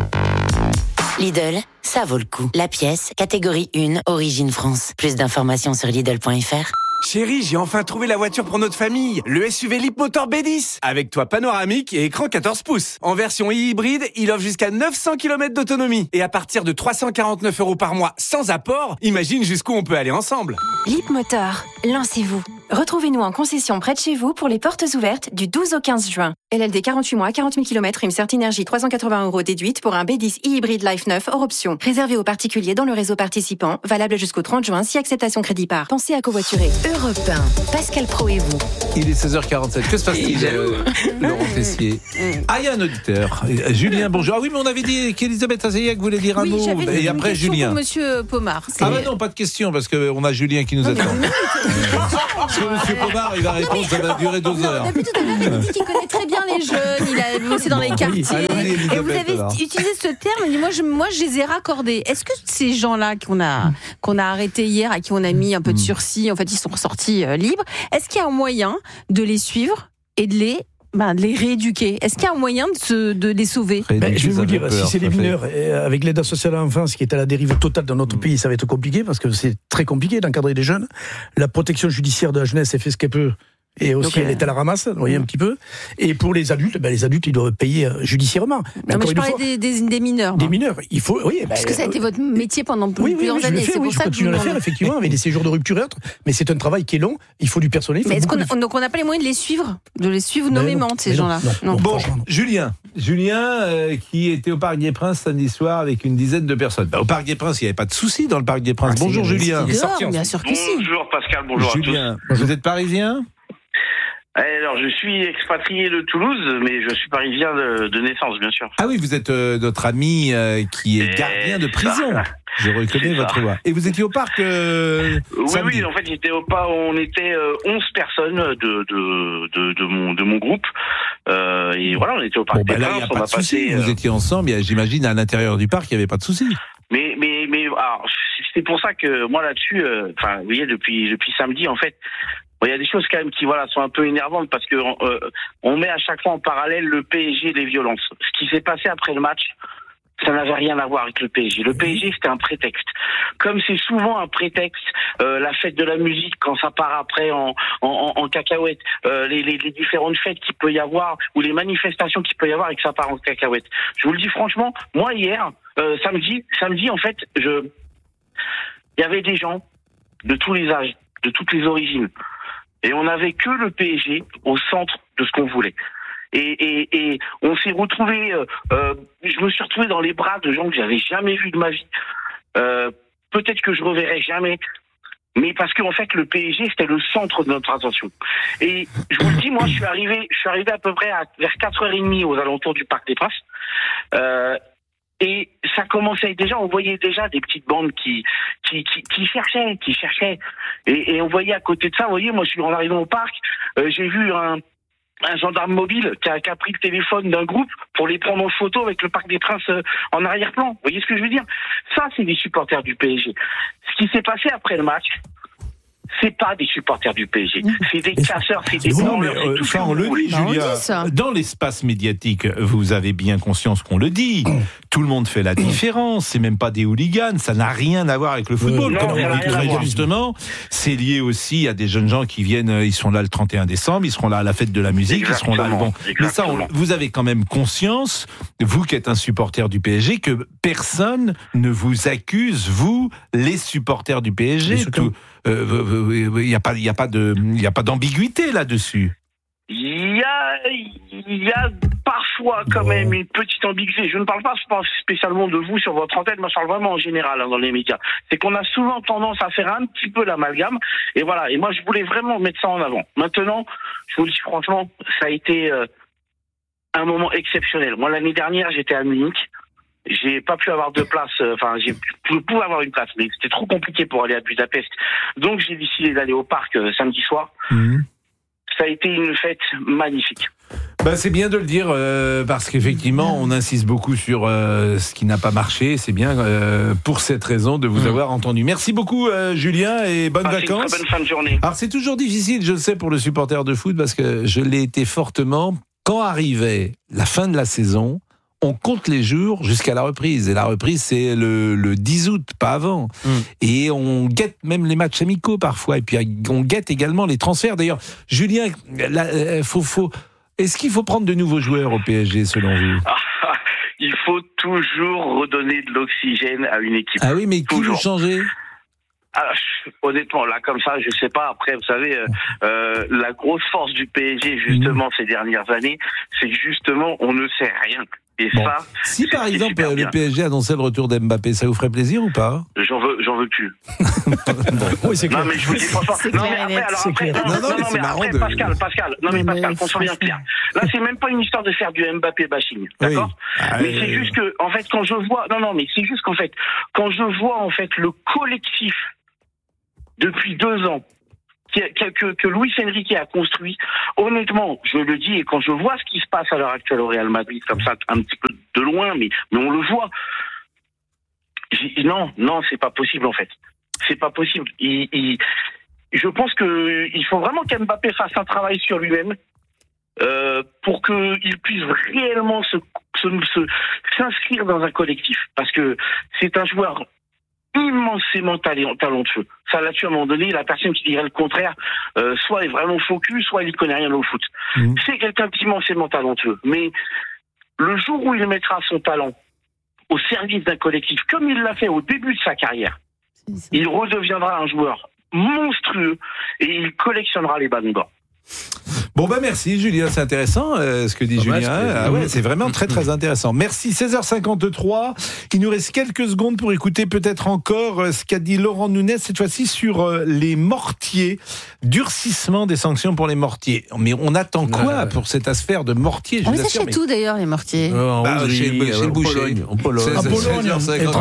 Lidl, ça vaut le coup. La pièce, catégorie un, Origine France. Plus d'informations sur Lidl point f r. Chérie, j'ai enfin trouvé la voiture pour notre famille. Le S U V Leapmotor B dix. Avec toit panoramique et écran quatorze pouces. En version hybride, il offre jusqu'à neuf cents kilomètres d'autonomie. Et à partir de trois cent quarante-neuf euros par mois sans apport, imagine jusqu'où on peut aller ensemble. Leapmotor, lancez-vous. Retrouvez-nous en concession près de chez vous pour les portes ouvertes du douze au quinze juin. L L D quarante-huit mois, quarante mille kilomètres, une Certi Énergie trois cent quatre-vingts euros déduite pour un B dix e-hybride Life neuf hors option. Réservé aux particuliers dans le réseau participant, valable jusqu'au trente juin si acceptation crédit par. Pensez à covoiturer. Europe un, Pascal Pro et vous. Il est seize heures quarante-sept. Que se passe-t-il, euh, Laurent Tessier? Ah, il y a un auditeur. Euh, Julien, bonjour. Ah oui, mais on avait dit qu'Elisabeth Assayag voulait dire un oui, mot. J'avais Et une après, question Julien. pour Monsieur Pomar. C'est... Ah bah non, pas de question, parce qu'on a Julien qui nous non, attend. Mais... Parce que Monsieur Pomar, il va répondre, ça va durer deux heures. Depuis tout à l'heure, il dit qu'il connaît très bien les jeunes, il a bossé dans bon, les quartiers. Allez, et vous avez alors. utilisé ce terme, il dit, moi, je, moi je les ai raccordés. Est-ce que ces gens-là qu'on a, qu'on a arrêtés hier, à qui on a mis un peu de sursis, en fait ils sont ressortis euh, libres, est-ce qu'il y a un moyen de les suivre et de les... Ben, de les rééduquer. Est-ce qu'il y a un moyen de, se, de les sauver? ben, Je vais vous dire, peur, si c'est les mineurs, avec l'aide sociale à l'enfance qui est à la dérive totale dans notre mmh. pays, ça va être compliqué, parce que c'est très compliqué d'encadrer des jeunes. La protection judiciaire de la jeunesse, elle fait ce qu'elle peut. Et aussi, Donc, elle est à la ramasse, vous voyez, un petit peu. Et pour les adultes, ben, les adultes, ils doivent payer judiciairement. Mais non, mais je parlais fois, des, des, des mineurs. Des mineurs, il faut, oui. Ben, Parce que ça a été votre métier pendant oui, plusieurs oui, oui, années. Je le fais, c'est oui, pour je ça continue que à le faire, effectivement, avec des séjours de rupture et autres. Mais c'est un travail qui est long, il faut du personnel. Mais est-ce qu'on a, donc on n'a pas les moyens de les suivre, de les suivre nommément, ces gens-là? Non. Bon, Julien, Julien euh, qui était au Parc des Princes samedi soir avec une dizaine de personnes. Bah, au Parc des Princes, il n'y avait pas de soucis dans le Parc des Princes. Ah, bonjour Julien. Il est sorti, bien sûr que si. Bonjour Pascal, bonjour Julien, à tous. Vous êtes parisien? Alors, je suis expatrié de Toulouse, mais je suis parisien de, de naissance, bien sûr. Ah oui, vous êtes euh, notre ami euh, qui est Et gardien de prison. Ça. Je reconnais votre voix. Et vous étiez au parc euh, Oui, samedi. oui, en fait, j'étais au parc, on était euh, onze personnes de, de, de, de, mon, de mon groupe. Euh, et voilà, on était au parc bon, des bah là, Princes. Il n'y a pas de souci. Euh... Vous étiez ensemble, j'imagine, à l'intérieur du parc, il n'y avait pas de souci. Mais, mais, mais, alors, c'est pour ça que moi, là-dessus, enfin, euh, vous voyez, depuis, depuis samedi, en fait, il bon, y a des choses quand même qui voilà sont un peu énervantes parce que euh, on met à chaque fois en parallèle le P S G et les violences. Ce qui s'est passé après le match, ça n'avait rien à voir avec le P S G. Le P S G, c'était un prétexte. Comme c'est souvent un prétexte, euh, la fête de la musique, quand ça part après en, en, en cacahuète, euh, les, les, les différentes fêtes qu'il peut y avoir, ou les manifestations qu'il peut y avoir et que ça part en cacahuète. Je vous le dis franchement, moi hier, euh, samedi, samedi en fait, je, il y avait des gens de tous les âges, de toutes les origines. Et on n'avait que le P S G au centre de ce qu'on voulait. Et, et, et on s'est retrouvé, euh, euh, je me suis retrouvé dans les bras de gens que j'avais jamais vus de ma vie. Euh, peut-être que je reverrai jamais. Mais parce qu'en fait, le P S G, c'était le centre de notre attention. Et je vous le dis, moi, je suis arrivé, je suis arrivé à peu près à, vers quatre heures trente aux alentours du Parc des Princes. Euh, Et ça commençait déjà, on voyait déjà des petites bandes qui qui qui, qui cherchaient, qui cherchaient. Et, et on voyait à côté de ça, vous voyez, moi je suis en arrivant au parc, euh, j'ai vu un un gendarme mobile qui a, qui a pris le téléphone d'un groupe pour les prendre en photo avec le Parc des Princes euh, en arrière-plan. Vous voyez ce que je veux dire? Ça, c'est des supporters du P S G. Ce qui s'est passé après le match, c'est pas des supporters du P S G, c'est des casseurs, c'est des branleurs. Non, mais euh, ça on le dit, Julia. Dans l'espace médiatique, vous avez bien conscience qu'on le dit. Tout le monde fait la différence. C'est même pas des hooligans. Ça n'a rien à voir avec le football. Non, Comme on dit très justement, c'est lié aussi à des jeunes gens qui viennent. Ils sont là le trente et un décembre. Ils seront là à la fête de la musique. Exactement, ils seront là. Bon, mais ça, on, vous avez quand même conscience, vous qui êtes un supporter du P S G, que personne ne vous accuse, vous, les supporters du P S G. Tout, euh, il n'y a pas, il y a pas de, il y a pas d'ambiguïté là-dessus. Il y a, il y a parfois quand même une petite ambiguïté. Je ne parle pas spécialement de vous sur votre antenne, mais je parle vraiment en général hein, dans les médias. C'est qu'on a souvent tendance à faire un petit peu l'amalgame. Et voilà. Et moi, je voulais vraiment mettre ça en avant. Maintenant, je vous le dis franchement, ça a été euh, un moment exceptionnel. Moi, l'année dernière, j'étais à Munich. J'ai pas pu avoir de place, enfin, euh, j'ai pu pouvais avoir une place, mais c'était trop compliqué pour aller à Budapest. Donc, j'ai décidé d'aller au parc euh, samedi soir. Mmh. Ça a été une fête magnifique. Bah c'est bien de le dire euh, parce qu'effectivement on insiste beaucoup sur euh, ce qui n'a pas marché. C'est bien euh, pour cette raison de vous mmh. avoir entendu. Merci beaucoup euh, Julien et bonnes ah, vacances. Très bonne fin de journée. Alors c'est toujours difficile, je le sais, pour le supporter de foot parce que je l'ai été fortement quand arrivait la fin de la saison. on compte les jours jusqu'à la reprise. Et la reprise, c'est le, le dix août, pas avant. Mm. Et on guette même les matchs amicaux parfois. Et puis on guette également les transferts. D'ailleurs, Julien, là, euh, faut, faut... est-ce qu'il faut prendre de nouveaux joueurs au P S G selon vous? Il faut toujours redonner de l'oxygène à une équipe. Ah oui, mais qui veut changer? Alors, honnêtement, là, comme ça, je sais pas. Après, vous savez, euh, euh, la grosse force du P S G, justement, mmh. ces dernières années, c'est que justement, on ne sait rien. Et bon. ça, si par exemple le bien. P S G annonçait le retour d'Mbappé, ça vous ferait plaisir ou pas? J'en veux, j'en veux plus. bon, oui, c'est clair. Non, mais je vous dis franchement. Non, mais après, alors après, non, non, non, non, mais après, de... Pascal, Pascal, non, mais, mais Pascal, qu'on soit bien clair. Là, c'est même pas une histoire de faire du Mbappé bashing, d'accord? Oui. Ah, mais euh... c'est juste que, en fait, quand je vois, non, non, mais c'est juste qu'en fait, quand je vois, en fait, le collectif depuis deux ans, Que, que, que Luis Enrique a construit, honnêtement, je le dis, et quand je vois ce qui se passe à l'heure actuelle au Real Madrid, comme ça, un petit peu de loin, mais, mais on le voit, non, non, c'est pas possible, en fait. C'est pas possible. Il, il, je pense que il faut vraiment qu'Mbappé fasse un travail sur lui-même, euh, pour qu'il puisse réellement se, se, se, s'inscrire dans un collectif. Parce que c'est un joueur immensément talentueux. Ça, là-dessus, à un moment donné, la personne qui dirait le contraire, euh, soit est vraiment focus, soit il ne connaît rien au foot. Mmh. C'est quelqu'un d'immensément talentueux. Mais le jour où il mettra son talent au service d'un collectif, comme il l'a fait au début de sa carrière, il redeviendra un joueur monstrueux et il collectionnera les ballons d'or. Bon bah merci Julien, c'est intéressant euh, ce que dit Julien. Ah ouais, c'est vraiment très très intéressant. Merci. Seize heures cinquante-trois. Il nous reste quelques secondes pour écouter peut-être encore euh, ce qu'a dit Laurent Nunez cette fois-ci sur euh, les mortiers, durcissement des sanctions pour les mortiers. Mais on attend quoi pour cette affaire de mortiers? On les achète mais... tout d'ailleurs les mortiers. Euh, bah, Hongrie, chez, chez le boucher. En Pologne. En Pologne.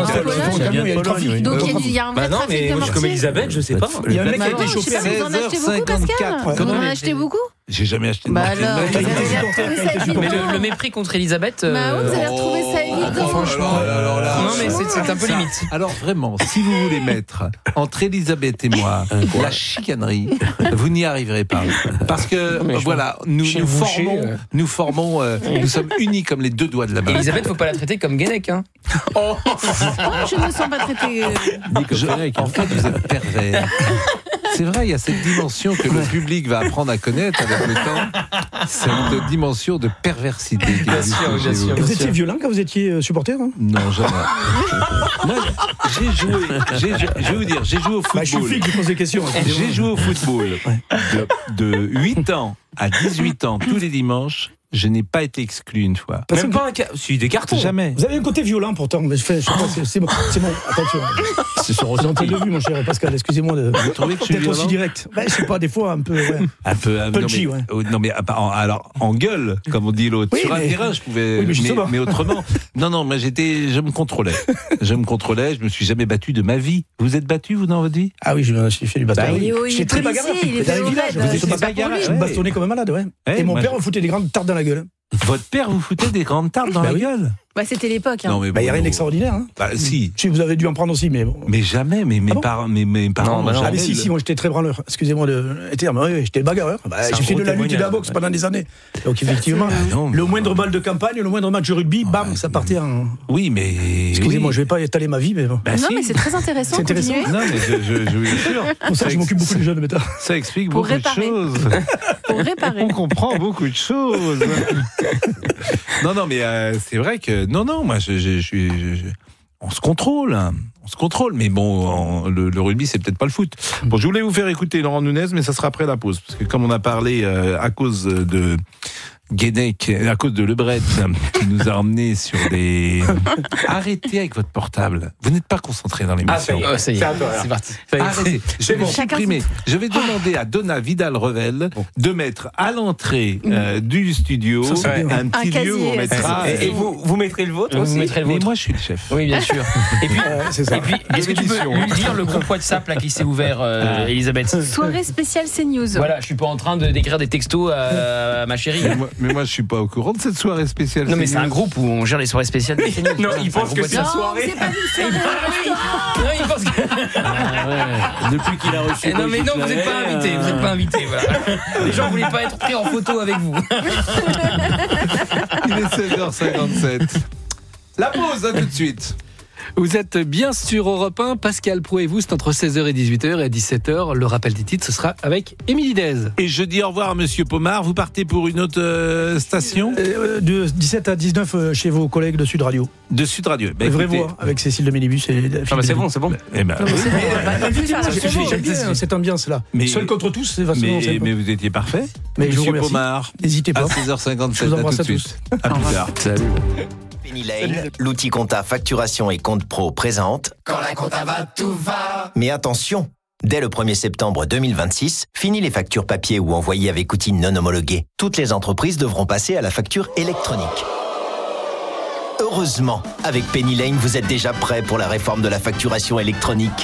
Donc il y a un vrai trafic de mortiers. Comme Elisabeth, je sais pas. Il y a un mec qui a été chauffé. Vous en achetez beaucoup, Pascal? Vous en achetez beaucoup? J'ai jamais acheté de bah mortier. Alors, vous avez mais le, le mépris contre Elisabeth. Euh... Bah oui, vous avez retrouvé ça évident. Franchement, alors là, non mais c'est, c'est un peu limite. Alors vraiment, si vous voulez mettre entre Elisabeth et moi la chicanerie, vous n'y arriverez pas. Parce que voilà, nous nous formons, euh... nous formons, euh, nous sommes unis comme les deux doigts de la main. Elisabeth, faut pas la traiter comme Guenec, hein. Oh, je ne me sens pas traitée. Je, en fait, vous êtes pervers. C'est vrai, il y a cette dimension que le public va apprendre à connaître avec le temps. C'est une dimension de perversité. Bien sûr, bien sûr. Vous étiez violent quand vous étiez supporter, hein? Non, jamais. Moi, j'ai joué. J'ai, je vais vous dire, j'ai joué au football. Bah, je suis flic, je pose des questions. J'ai joué au football de, de huit ans à dix-huit ans tous les dimanches. Je n'ai pas été exclu une fois. Parce Même que... pas un ca... Si, des cartons. Jamais. Vous avez un côté violent pourtant. Mais je fais, je sais pas, c'est, c'est bon. C'est bon. Attention. C'est son ressenti de vue, mon cher Pascal. Excusez-moi de. Vous trouvez que je suis peut-être aussi direct. Ben, je sais pas, des fois un peu. Ouais. Un peu. Un, punchy, non, mais, ouais. Non mais alors en gueule, comme on dit l'autre. Oui, Sur mais... un terrain, je pouvais. Oui, mais, mais, mais autrement. Non, non, mais j'étais, je me contrôlais. Je me contrôlais. Je me suis jamais battu de ma vie. Vous êtes battu, vous dans votre vie? Ah oui, je me suis fait du baston. Bah, je suis très bagarreur. Il était au village. Vous étiez bagarreur. Je me bastonnais comme un malade, ouais. Et mon père me foutait des grandes tartes dans la gueule. Votre père vous foutait des grandes tartes dans bah la oui. gueule? Bah c'était l'époque. Hein. Non mais bah, y a rien d'extraordinaire. Hein. Bah si. Si vous avez dû en prendre aussi, mais bon. Mais jamais. Mais mes ah bon parents, mes, mes parents. Non, bah non. Ah mais si, si, moi j'étais très branleur. Excusez-moi de terme. Oui, j'étais bagarreur. Bah, j'ai fait de la lutte et de la boxe ouais. pendant des années. Donc effectivement, ah, non, le moindre balle de campagne, le moindre match de rugby, oh, bam, ça partait en. Oui, mais. Excusez-moi, oui. je vais pas étaler ma vie, mais bon. Bah, non, si. Mais c'est très intéressant. C'est intéressant. Non, mais je, je, je vous assure. Pour ça, je m'occupe beaucoup des jeunes, méta. Ça explique beaucoup de choses. Pour réparer. On comprend beaucoup de choses. Non, non, mais c'est vrai que non, non, moi je. Je, je, je, on se contrôle, hein. on se contrôle, mais bon, en, le, le rugby c'est peut-être pas le foot. Bon, je voulais vous faire écouter Laurent Nunez, mais ça sera après la pause, parce que comme on a parlé euh, à cause de Guénec, à cause de Lebret, qui nous a emmenés sur des... Arrêtez avec votre portable. Vous n'êtes pas concentré dans l'émission. Ah, ça y est, ça y est. C'est parti. Arrêtez. Je vais bon. supprimer. Je vais demander à Donna Vidal-Revel bon. de mettre à l'entrée euh, du studio ça, un petit un lieu où on mettra... Et, et vous, vous mettrez le vôtre aussi. Vous mettrez le vôtre. Mais moi, je suis le chef. Oui, bien sûr. Et puis, euh, c'est ça. Et puis est-ce que tu peux lui dire le groupe WhatsApp là, qui s'est ouvert, euh, Elisabeth? Soirée spéciale CNews. Voilà, je suis pas en train de d'écrire des textos à ma chérie. Mais moi, je suis pas au courant de cette soirée spéciale. Non, mais c'est un groupe où on gère les soirées spéciales. Non, il pense que c'est la soirée. Non, c'est pas une soirée. Non, il pense que. Ah ouais. Depuis qu'il a reçu. Non, mais non, vous n'êtes pas invité. Vous n'êtes pas invité. Voilà. Les gens ne voulaient pas être pris en photo avec vous. Il est seize heures cinquante-sept. La pause, à tout de suite. Vous êtes bien sur Europe un, Pascal Pro et vous, c'est entre seize heures et dix-huit heures, et à dix-sept heures, le rappel des titres, ce sera avec Émilie Dez. Et je dis au revoir à Monsieur Pomard, vous partez pour une autre euh, station euh, De dix-sept à dix-neuf euh, chez vos collègues de Sud Radio. De Sud Radio. Ben, Vrai voix, avec Cécile de Mélibus et Ah bah c'est bon, c'est bon. Eh ben, J'aime bien cette ambiance-là. Mais- Seul contre tous, c'est facilement. mais, mais vous étiez parfait. Mais je vous Monsieur remercie. Pomard, N'hésitez pas. à seize heures cinquante-sept, Je vous à tout embrasse de à suite. À plus tard. Salut. Penny Lane, l'outil compta facturation et compte pro présente. Quand la compta va, tout va. Mais attention, dès le premier septembre deux mille vingt-six, fini les factures papier ou envoyées avec outils non homologués. Toutes les entreprises devront passer à la facture électronique. Heureusement, avec Penny Lane, vous êtes déjà prêt pour la réforme de la facturation électronique.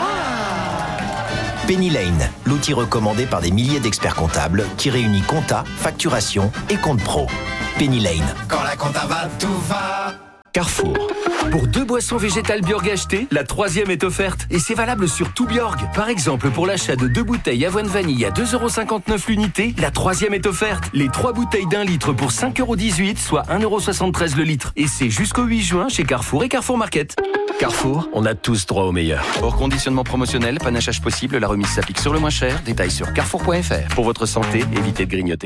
Penny Lane, l'outil recommandé par des milliers d'experts comptables qui réunit compta, facturation et compte pro. Penny Lane. Quand la compta va, tout va. Carrefour. Pour deux boissons végétales Bjorg achetées, la troisième est offerte. Et c'est valable sur tout Bjorg. Par exemple, pour l'achat de deux bouteilles avoine vanille à deux euros cinquante-neuf l'unité, la troisième est offerte. Les trois bouteilles d'un litre pour cinq euros dix-huit, soit un euro soixante-treize le litre. Et c'est jusqu'au huit juin chez Carrefour et Carrefour Market. Carrefour, on a tous droit au meilleur. Hors conditionnement promotionnel, panachage possible, la remise s'applique sur le moins cher. Détails sur carrefour point f r. Pour votre santé, évitez de grignoter.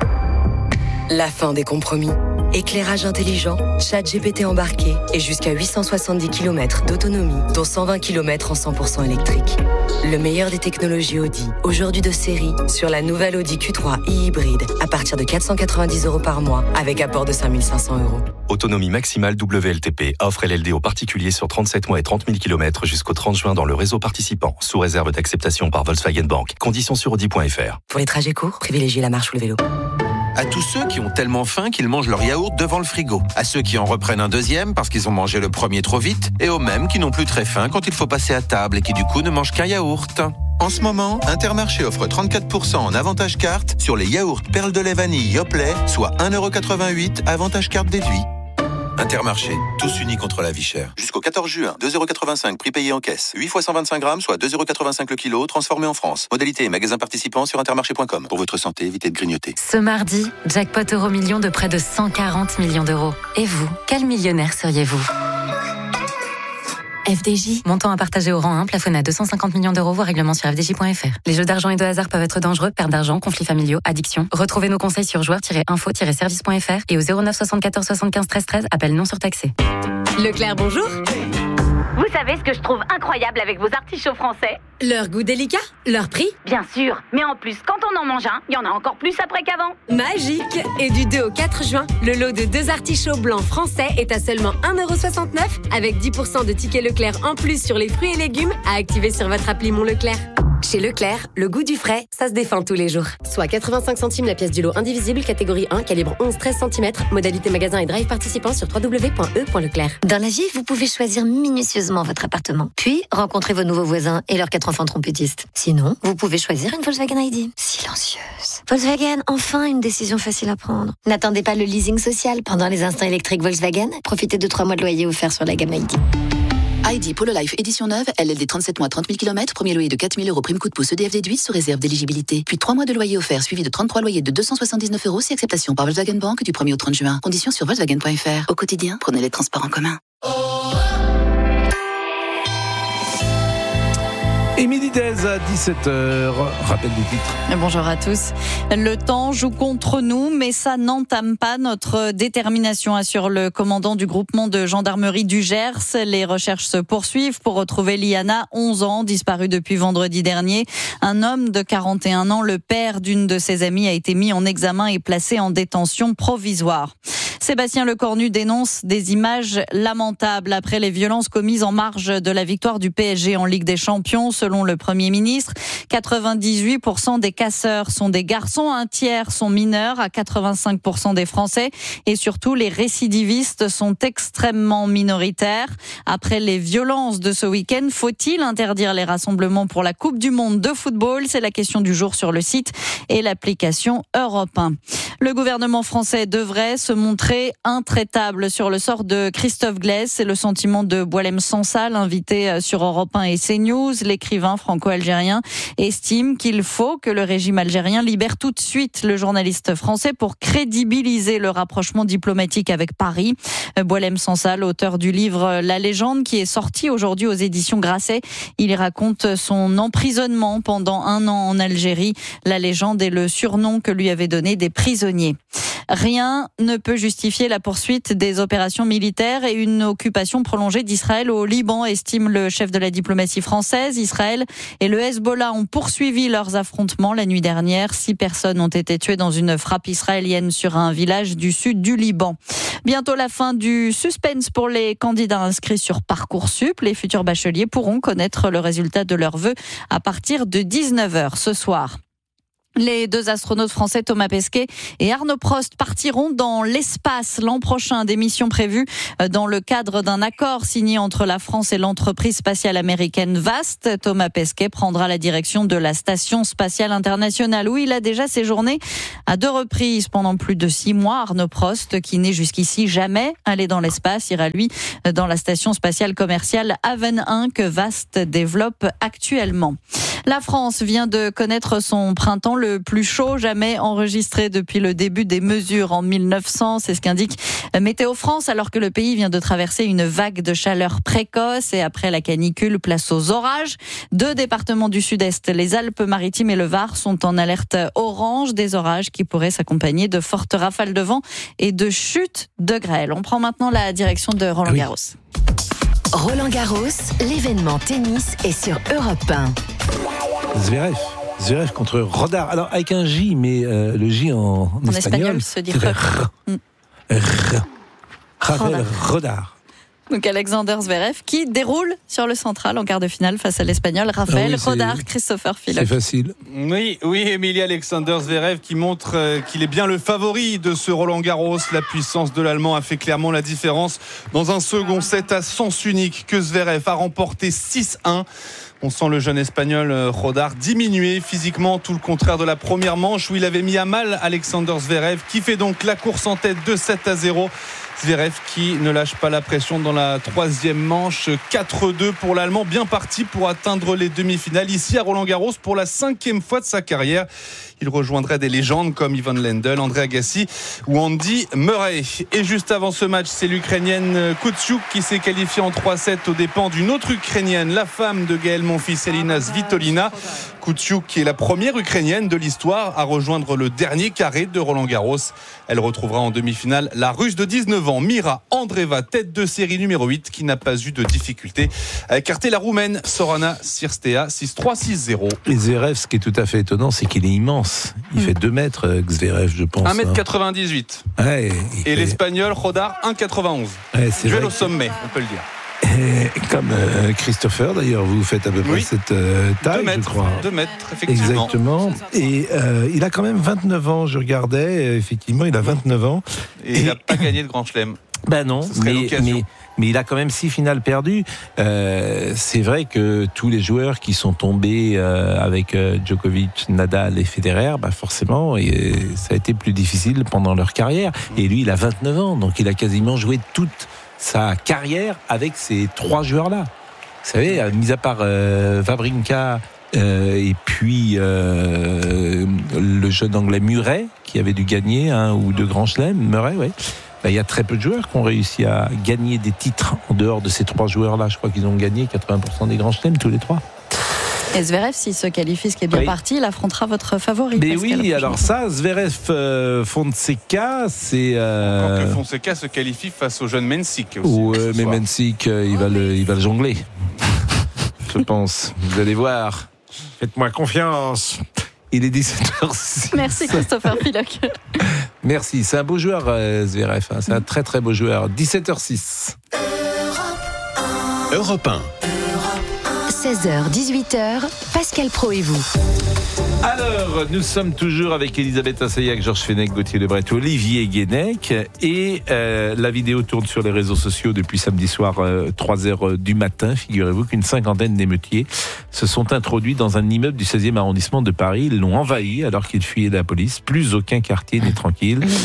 La fin des compromis. Éclairage intelligent, ChatGPT embarqué et jusqu'à huit cent soixante-dix kilomètres d'autonomie, dont cent vingt kilomètres en cent pour cent électrique. Le meilleur des technologies Audi, aujourd'hui de série, sur la nouvelle Audi Q trois e-hybride, à partir de quatre cent quatre-vingt-dix euros par mois, avec apport de cinq mille cinq cents euros. Autonomie maximale W L T P. Offre L L D aux particuliers sur trente-sept mois et trente mille kilomètres jusqu'au trente juin dans le réseau participant, sous réserve d'acceptation par Volkswagen Bank. Conditions sur audi point f r. Pour les trajets courts, privilégiez la marche ou le vélo. À tous ceux qui ont tellement faim qu'ils mangent leur yaourt devant le frigo. À ceux qui en reprennent un deuxième parce qu'ils ont mangé le premier trop vite. Et aux mêmes qui n'ont plus très faim quand il faut passer à table et qui du coup ne mangent qu'un yaourt. En ce moment, Intermarché offre trente-quatre pour cent en avantage carte sur les yaourts perles de lait vanille Yoplait, soit un euro quatre-vingt-huit, avantage carte déduit. Intermarché, tous unis contre la vie chère. Jusqu'au quatorze juin, deux euros quatre-vingt-cinq, prix payé en caisse. huit fois cent vingt-cinq grammes, soit deux euros quatre-vingt-cinq le kilo, transformé en France. Modalité et magasin participant sur intermarché point com. Pour votre santé, évitez de grignoter. Ce mardi, jackpot euro million de près de cent quarante millions d'euros. Et vous, quel millionnaire seriez-vous ? F D J, montant à partager au rang un, plafonné à deux cent cinquante millions d'euros, voire règlement sur f d j point f r. Les jeux d'argent et de hasard peuvent être dangereux, perte d'argent, conflits familiaux, addiction. Retrouvez nos conseils sur joueurs tiret info tiret service point f r et au zéro neuf soixante-quatorze soixante-quinze treize treize, appel non surtaxé. Leclerc, bonjour. Vous savez ce que je trouve incroyable avec vos artichauts français ? Leur goût délicat, leur prix. Bien sûr, mais en plus, quand on en mange un, il y en a encore plus après qu'avant. Magique. Et du deux au quatre juin, le lot de deux artichauts blancs français est à seulement un euro soixante-neuf avec dix pour cent de tickets Leclerc en plus sur les fruits et légumes à activer sur votre appli Mon Leclerc. Chez Leclerc, le goût du frais, ça se défend tous les jours. Soit quatre-vingt-cinq centimes la pièce du lot indivisible, catégorie un, calibre onze treize centimètres, modalité magasin et drive participant sur w w w point e point leclerc. Dans la vie, vous pouvez choisir minutieusement votre appartement, puis rencontrer vos nouveaux voisins et leurs quatre enfants trompettistes. Sinon, vous pouvez choisir une Volkswagen I D. Silencieuse. Volkswagen, enfin une décision facile à prendre. N'attendez pas le leasing social pendant les instants électriques Volkswagen. Profitez de trois mois de loyer offerts sur la gamme I D. I D Polo Life édition neuve, L L D trente-sept mois, trente mille kilomètres, premier loyer de quatre mille euros, prime coup de pouce E D F déduit sous réserve d'éligibilité. Puis trois mois de loyer offert suivi de trente-trois loyers de deux cent soixante-dix-neuf euros si acceptation par Volkswagen Bank du premier au trente juin. Conditions sur volkswagen point f r. Au quotidien, prenez les transports en commun. Émilie Dez à dix-sept heures. Rappel des titres. Bonjour à tous. Le temps joue contre nous, mais ça n'entame pas notre détermination, assure le commandant du groupement de gendarmerie du Gers. Les recherches se poursuivent pour retrouver Liana, onze ans, disparue depuis vendredi dernier. Un homme de quarante et un ans, le père d'une de ses amies, a été mis en examen et placé en détention provisoire. Sébastien Lecornu dénonce des images lamentables après les violences commises en marge de la victoire du P S G en Ligue des Champions. Selon le Premier ministre, quatre-vingt-dix-huit pour cent des casseurs sont des garçons, un tiers sont mineurs, à quatre-vingt-cinq pour cent des Français. Et surtout, les récidivistes sont extrêmement minoritaires. Après les violences de ce week-end, faut-il interdire les rassemblements pour la Coupe du Monde de football ? C'est la question du jour sur le site et l'application Europe un. Le gouvernement français devrait se montrer rentrée intraitable sur le sort de Christophe Glaise. C'est le sentiment de Boualem Sansal, invité sur Europe un et CNews. L'écrivain franco-algérien estime qu'il faut que le régime algérien libère tout de suite le journaliste français pour crédibiliser le rapprochement diplomatique avec Paris. Boualem Sansal, auteur du livre La Légende, qui est sorti aujourd'hui aux éditions Grasset. Il y raconte son emprisonnement pendant un an en Algérie. La Légende est le surnom que lui avaient donné des prisonniers. Rien ne peut justifier la poursuite des opérations militaires et une occupation prolongée d'Israël au Liban, estime le chef de la diplomatie française. Israël et le Hezbollah ont poursuivi leurs affrontements la nuit dernière. Six personnes ont été tuées dans une frappe israélienne sur un village du sud du Liban. Bientôt la fin du suspense pour les candidats inscrits sur Parcoursup. Les futurs bacheliers pourront connaître le résultat de leurs vœux à partir de dix-neuf heures ce soir. Les deux astronautes français Thomas Pesquet et Arnaud Prost partiront dans l'espace l'an prochain. Des missions prévues dans le cadre d'un accord signé entre la France et l'entreprise spatiale américaine VAST. Thomas Pesquet prendra la direction de la Station spatiale internationale où il a déjà séjourné à deux reprises pendant plus de six mois. Arnaud Prost, qui n'est jusqu'ici jamais allé dans l'espace, ira lui dans la Station spatiale commerciale Haven un que VAST développe actuellement. La France vient de connaître son printemps le plus chaud jamais enregistré depuis le début des mesures en mille neuf cents. C'est ce qu'indique Météo France, alors que le pays vient de traverser une vague de chaleur précoce et après la canicule, place aux orages. Deux départements du sud-est, les Alpes-Maritimes et le Var, sont en alerte orange, des orages qui pourraient s'accompagner de fortes rafales de vent et de chutes de grêle. On prend maintenant la direction de Roland Garros. Oui. Roland Garros, l'événement tennis est sur Europe un. Zverev. Zverev contre Rodar. Alors, avec un J, mais euh, le J en, en, en espagnol, espagnol se dit R. R. Rafael Rodar. Donc Alexander Zverev qui déroule sur le central en quart de finale face à l'Espagnol Rafael ah oui, Rodar, Christopher Philip. C'est facile. Oui, oui, Emilie Alexander Zverev qui montre euh, qu'il est bien le favori de ce Roland Garros. La puissance de l'Allemand a fait clairement la différence dans un second set à sens unique que Zverev a remporté six un. On sent le jeune espagnol Rodar diminuer physiquement, tout le contraire de la première manche où il avait mis à mal Alexander Zverev, qui fait donc la course en tête de sept à zéro. Zverev qui ne lâche pas la pression dans la troisième manche. quatre deux pour l'Allemand, bien parti pour atteindre les demi-finales ici à Roland-Garros pour la cinquième fois de sa carrière. Il rejoindrait des légendes comme Ivan Lendl, André Agassi ou Andy Murray. Et juste avant ce match, c'est l'Ukrainienne Kutsyuk qui s'est qualifiée en trois sept aux dépens d'une autre Ukrainienne, la femme de Gaël Monfils, Elina Svitolina. Kutsyuk, qui est la première Ukrainienne de l'histoire à rejoindre le dernier carré de Roland-Garros. Elle retrouvera en demi-finale la Russe de dix-neuf ans, Mira Andreeva, tête de série numéro huit, qui n'a pas eu de difficulté à écarter la Roumaine Sorana Cirstea six trois six zéro. Et Zverev, ce qui est tout à fait étonnant, c'est qu'il est immense. Il mmh. fait deux mètres, Zverev, je pense. un mètre quatre-vingt-dix-huit. Ouais, et fait... l'Espagnol Rodar un mètre quatre-vingt-onze. Ouais, duel au sommet, on peut le dire. Et comme euh, Christopher, d'ailleurs, vous faites à peu près oui. cette euh, taille, deux mètres, je crois. deux mètres, effectivement. Exactement. Et euh, il a quand même vingt-neuf ans, je regardais, effectivement, il a vingt-neuf ans. Et, et... il n'a pas gagné de Grand Chelem. Ben non, mais, mais, mais il a quand même six finales perdues. Euh, c'est vrai que tous les joueurs qui sont tombés euh, avec euh, Djokovic, Nadal et Federer, bah forcément, et, ça a été plus difficile pendant leur carrière. Et lui, il a vingt-neuf ans, donc il a quasiment joué toute sa carrière avec ces trois joueurs-là. Vous savez, mis à part euh, Wawrinka euh, et puis euh, le jeune anglais Murray, qui avait dû gagner un ou deux grands chelems, Murray, oui. Ben, il y a très peu de joueurs qui ont réussi à gagner des titres en dehors de ces trois joueurs-là. Je crois qu'ils ont gagné quatre-vingts pour cent des grands chelems, tous les trois. Et Zverev, s'il se qualifie, ce qui est bien oui. parti, il affrontera votre favori. Mais oui, alors ça, Zverev euh, Fonseca, c'est... Euh... Encore que Fonseca se qualifie face au jeune Mensik aussi. Ouais, euh, mais Mensik, euh, il, va le, il va le jongler. Je pense. Vous allez voir. Faites-moi confiance. Il est dix-sept heures six. Merci Christopher Piloc. Merci, c'est un beau joueur euh, Zverev, hein. C'est un très très beau joueur. dix-sept heures six. Europe un. seize heures, dix-huit heures, Pascal Pro et vous. Alors, nous sommes toujours avec Elisabeth Assayag, Georges Fenech, Gauthier Lebret, Olivier Guénec. Et euh, la vidéo tourne sur les réseaux sociaux depuis samedi soir, euh, trois heures du matin. Figurez-vous qu'une cinquantaine d'émeutiers se sont introduits dans un immeuble du seizième arrondissement de Paris. Ils l'ont envahi alors qu'ils fuyaient la police. Plus aucun quartier n'est tranquille.